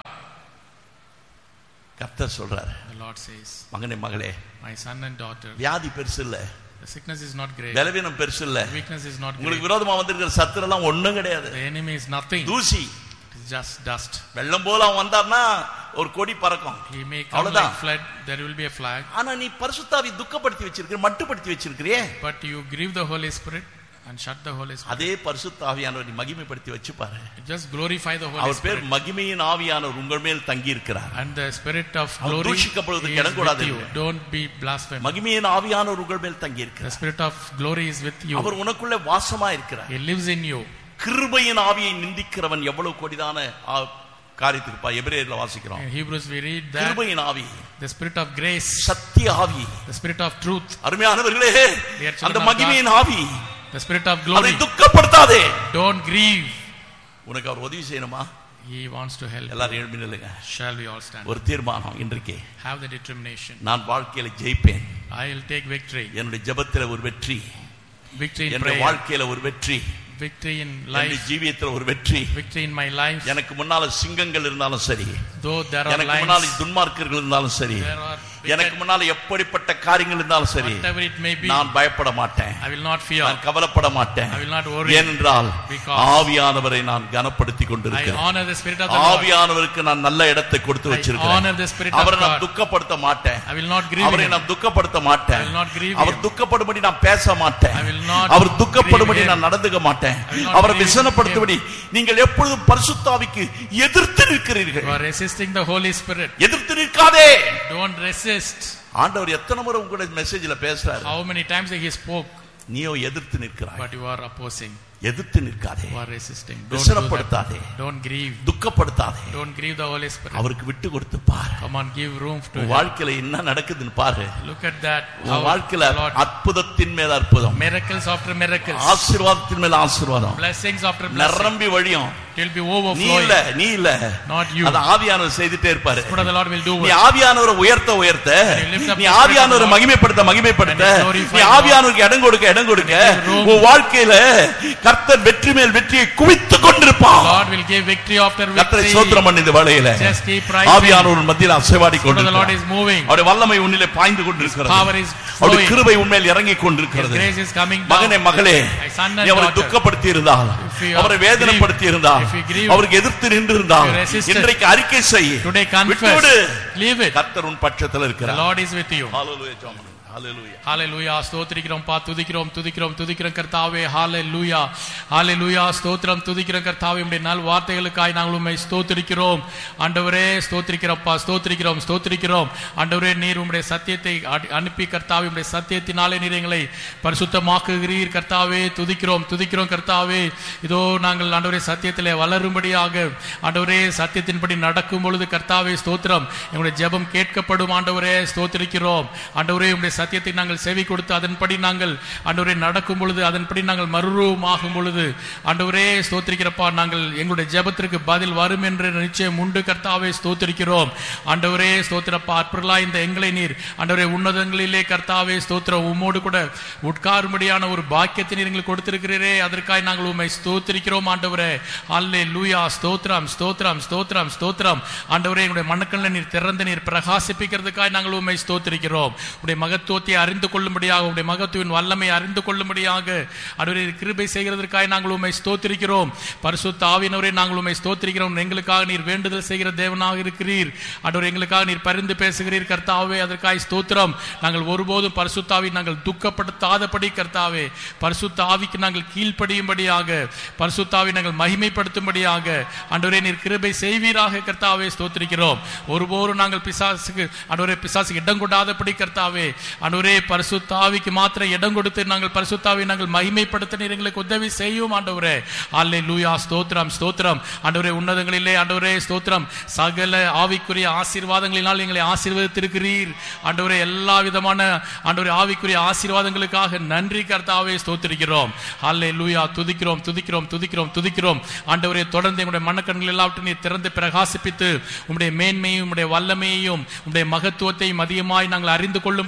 கர்த்தர் சொல்றார், the Lord says, மகனே மகளே, my son and daughter, வியாதி பெருசு இல்ல, the sickness is not great, பலவீனம் பெருசு இல்ல, weakness is not great, உங்களுக்கு விரோதமா வந்திருக்கிற சத்துரு எல்லாம் ஒண்ணும் கிடையாது, the enemy is nothing, தூசி, it is just dust. வெள்ளம் போல அவன் வந்தார்னா ஒரு கொடி பறக்கும், he may come like flood, there will be a flag. ஆனா நீ பரிசுத்தாவி துக்கப்படுத்தி வச்சிருக்கிற, மட்டுப்படுத்தி வச்சிருக்கிறியே, but you grieve the Holy Spirit and shut the Holy Spirit. அதே பரிசுத்தாவியானவர் நீ மகிமைப்படுத்தி வச்சு பாரு, just glorify the Holy our Spirit. பேர் மகிமையின் ஆவியானவர் உங்கள் மேல் தங்கி இருக்கிறார், and the spirit of glory தூஷிக்கப்படுவதற்கு இடம் is கூடாது, with you. Don't be blasphemous. மகிமையின் ஆவியானவர் உங்கள் மேல் தங்கி the இருக்கிறார், spirit of glory is with you. அவர் உனக்குள்ள வாசமா இருக்கிறார், he lives in you. கிருபையின் ஆவியை நிந்திக்கிறவன் எவ்வளவு கொடிதான காரியத்துக்கு எபிரேயர்ல வாசிக்கிறோம். In Hebrews we read that கிருபையின் ஆவி, the spirit of grace, சத்திய ஆவி, the spirit of truth, அருமையானவர்களே, அந்த மகிமையின் ஆவி, the spirit of glory, அதை துக்கப்படுத்தாதே, don't grieve. உனக்கு அவர் உதவி செய்யணுமா? he wants to help. எல்லாரும் எழும்பி நில்லுங்க. shall we all stand? ஒரு தீர்மானம் இன்றைக்கு, have the determination, நான் வாழ்க்கையில ஜெயிப்பேன், I will take victory. என்னுடைய ஜெபத்திலே ஒரு வெற்றி, victory in என்னுடைய prayer, வாழ்க்கையில ஒரு வெற்றி, victory in life, ஜீவியத்துல ஒரு வெற்றி, victory in my life. எனக்கு முன்னால சிங்கங்கள் இருந்தாலும் சரி, though there are எனக்கு lions, முன்னால துன்மார்க்கர்கள் இருந்தாலும் சரி, there are எனக்கு முன்னால எப்படிப்பட்ட காரியங்கள் இருந்தாலும் சரி, whatever it may be, நான் பயப்பட மாட்டேன், I will not fear, நான் கவலைப்பட மாட்டேன், I will not worry, ஏனென்றால் because ஆவியானவரை நான் கனப்படுத்தி I கொண்டிருக்கிறேன், honor the spirit of the Lord, ஆவியானவருக்கு நான் நல்ல இடத்தை கொடுத்து I வச்சிருக்கிறேன், honor the spirit of அவரை நான் God, துக்கப்படுத்த மாட்டேன், I will not grieve அவரை him, நான் துக்கப்படுத்த மாட்டேன், I will not grieve our him, துக்கப்படும்படி நான் பேச மாட்டேன், I will not our துக்கப்படும்படி grieve him, நான் நடந்துக்க மாட்டேன், I will not அவரை grieve விசனப்படுத்தும்படி நீங்கள் எப்பொழுதும் பரிசுத்தாவிக்கு எதிர்த்து நிற்கிறீர்கள், you are resisting the Holy Spirit, எதிர்த்து நிற்காதே. don't resist. ஆண்டவர் எத்தனை முறை உங்களுடைய மெசேஜ்ல பேசுறாரு, how many times he spoke, நீயோ எதிர்த்து நிற்கிறாய், but you are opposing, எதிர்த்து நிற்காதே, you are resisting, don't do விசனப்படுத்தாதே, that, don't grieve, துக்கப்படுத்தாதே, don't grieve the Holy Spirit, அவருக்கு விட்டு கொடுத்து பாரு, come on, give room to him, வாழ்க்கையில என்ன நடக்குதுன்னு பாரு, look at that, உன் how வாழ்க்கையில Lord, அற்புதத்தின் மேல அற்புதம், miracles after miracles, ஆசீர்வாதத்தின் மேல ஆசீர்வாதம், blessings after blessings, நிரம்பி வழியும், it will be நீ overflowing, இல்ல நீ இல்ல not you, அது ஆவியானவர் செய்துட்டே இருப்பாரு, the Spirit of the Lord will do நீ it, ஆவியானவரை உயர்த்த உயர்த்த, you lift up நீ the Spirit ஆவியானவரை of the Lord, மகிமைப்படுத்த மகிமைப்படுத்த, and you glorify நீ the Lord, ஆவியானவருக்கு இடம் கொடுக்க இடம் கொடுக்க, and you give room, உன் வாழ்க்கையில கர்த்தர் வெற்றி மேல் வெற்றியை குவித்துக் கொண்டிருப்பார். God will give victory after கர்த்தரை victory, ஸ்தோத்திரம் பண்ணு இந்த வேளையில, just keep praising, ஆவியானவர் மத்தியில் அசைவாடி the Spirit of the Lord கொண்டிருக்கிறார், is moving, அவருடைய வல்லமை உன்னிலே பாய்ந்து கொண்டிருக்கிறது, power is அவருடைய flowing, கிருபை உன்மேல் இறங்கி His கொண்டிருக்கிறது. grace is coming மகனே down, மகளே, my son and நீ அவரை daughter, துக்கப்படுத்தி இருந்தால், if you அவரை have வேதனைப்படுத்தி grieved, இருந்தால், if you grieve, அவருக்கு எதிர்த்து நின்று இருந்தால், if you resisted, இன்றைக்கு அறிக்கை செய், today விட்டுவிடு, confess, leave it, கர்த்தர் உன் பட்சத்தில் the இருக்கிறார். Lord is with you. ஹalleluya ஜெபம். ஹalleluya. ஹalleluya ஸ்தோத்திரிக்கிறோம் பா, துதிக்கிறோம் துதிக்கிறோம் துதிக்கிறோம் கர்த்தாவே, ஹalleluya ஹalleluya ஸ்தோத்திரம் துதிக்கிறோம் கர்த்தாவே, உம்முடைய நல் வார்த்தைகளுக்காய் நாங்கள் உம்மை ஸ்தோத்திரிக்கிறோம் ஆண்டவரே, ஸ்தோத்திரிக்கிறோம்ப்பா, ஸ்தோத்திரிக்கிறோம் ஸ்தோத்திரிக்கிறோம் ஆண்டவரே, நீர் உம்முடைய சத்தியத்தை அனுப்பி கர்த்தாவே, உம்முடைய சத்தியத்தினாலே நீர் எங்களை பரிசுத்தமாக்குகிறீர் கர்த்தாவே, துதிக்கிறோம் துதிக்கிறோம் கர்த்தாவே, இதோ நாங்கள் ஆண்டவரே சத்தியத்திலே வளரும்படியாக ஆண்டவரே சத்தியத்தின்படி நடக்கும் பொழுது கர்த்தாவே ஸ்தோத்திரம், எங்களுடைய ஜெபம் கேட்கப்படும் ஆண்டவரே, ஸ்தோத்திரிக்கிறோம் ஆண்டவரே, உம்முடைய சத்தியத்தை நாங்கள் செவி கொடுத்து அதன்படி நாங்கள் ஆண்டவரே நடக்கும் பொழுது, அதன்படி நாங்கள் மறுரூபமாகும் பொழுது ஆண்டவரே ஸ்தோத்திரிக்கிறப்பா, நாங்கள் எங்களுடைய ஜெபத்திற்கு பதில் வரும் என்று நிச்சயம் உண்டு கர்த்தாவே, ஸ்தோத்திரிக்கிறோம் ஆண்டவரே ஸ்தோத்திரப்பா, அற்புதலா இந்த எங்களை நீர் ஆண்டவரே உன்னதங்களிலே கர்த்தாவே ஸ்தோத்திரம் உம்மோடு கூட உட்காரும்படியான ஒரு பாக்கியத்தை நீர் எங்களுக்கு கொடுத்திருக்கிறீரே, அதற்காக நாங்கள் உம்மை ஸ்தோத்திரிக்கிறோம் ஆண்டவரே, ஹல்லேலூயா ஸ்தோத்திரம் ஸ்தோத்திரம் ஸ்தோத்திரம் ஸ்தோத்திரம் ஆண்டவரே, எங்களுடைய மனக்கண்ணில் நீர் திறந்து நீர் பிரகாசிப்பிக்கிறதுக்காக நாங்கள் உம்மை ஸ்தோத்திரிக்கிறோம், உடைய மகத்துவத்தை அறிந்து கொள்ளும்படியாக, உடைய மகத்துவின் வல்லமை அறிந்து கொள்ளும்படியாக ஆண்டவரே கிருபை செய்கிறதற்காக நாங்கள் உம்மை ஸ்தோத்திரிக்கிறோம், பரிசுத்த ஆவியானவரே நாங்கள் உம்மை ஸ்தோத்திரிக்கிறோம், எங்களுக்காக நீர் வேண்டுதல் செய்கிற தேவனாக இருக்கிறீர் ஆண்டவரே, எங்களுக்காக நீர் பரிந்து பேசுகிறீர் கர்த்தாவே, அதற்காக ஸ்தோத்திரம், நாங்கள் ஒருபோதும் பரிசுத்த ஆவி நாங்கள் துக்கப்படுத்தாதபடி கர்த்தாவே, பரிசுத்த ஆவிக்கு நாங்கள் கீழ்ப்படியும்படியாக, பரிசுத்த ஆவி நாங்கள் மகிமைப்படுத்தும்படியாக ஆண்டவரே நீர் கிருபை செய்வீராக கர்த்தாவே, ஸ்தோத்திரிக்கிறோம், ஒருபோதும் நாங்கள் பிசாசுக்கு ஆண்டவரே பிசாசுக்கு இடம் கொடாதபடி கர்த்தாவே ஆண்டவரே பரிசுத்த ஆவிக்கு மாத்திரம் இடம் கொடுத்து நாங்கள் பரிசுத்த ஆவியை நாங்கள் மகிமைப்படுத்த நீர் எங்களுக்கு உதவி செய்யும் ஆண்டவரே, ஹல்லேலூயா ஸ்தோத்திரம் ஸ்தோத்திரம் ஆண்டவரே, உன்னதங்களிலே ஆண்டவரே ஸ்தோத்திரம், சகல ஆவிக்குரிய ஆசீர்வாதங்களினால் எங்களை ஆசீர்வதித்திருக்கிறீர் ஆண்டவரே, எல்லா விதமான ஆண்டவரே ஆவிக்குரிய ஆசீர்வாதங்களுக்காக நன்றி கர்த்தாவே, ஸ்தோத்திரிக்கிறோம், ஹல்லேலூயா துதிக்கிறோம் துதிக்கிறோம் துதிக்கிறோம் துதிக்கிறோம் ஆண்டவரே, தொடர்ந்து எங்களுடைய மனக்கண்கள் எல்லாவற்றையும் நீர் திறந்து பிரகாசிப்பித்து உம்முடைய மேன்மையும் உம்முடைய வல்லமையையும் உம்முடைய மகத்துவத்தையும் அதிகமாய் நாங்கள் அறிந்து கொள்ளும்படியாக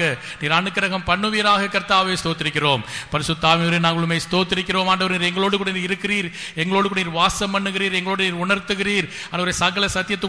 நீர் அனுக்கிரகம் பண்ணுவீராக கர்த்தாவே ஸ்தோத்திரிக்கிறோம். பரிசுத்த ஆவியானவரே நாங்கள் உம்மை ஸ்தோத்திரிக்கிறோம். ஆண்டவரே எங்களோடு கூட நீர் இருக்கிறீர், எங்களோடு கூட நீர் வாசம் பண்ணுகிறீர், எங்களோடு நீர் உணர்த்துகிறீர். ஆண்டவரே சகல சத்தியத்துக்கு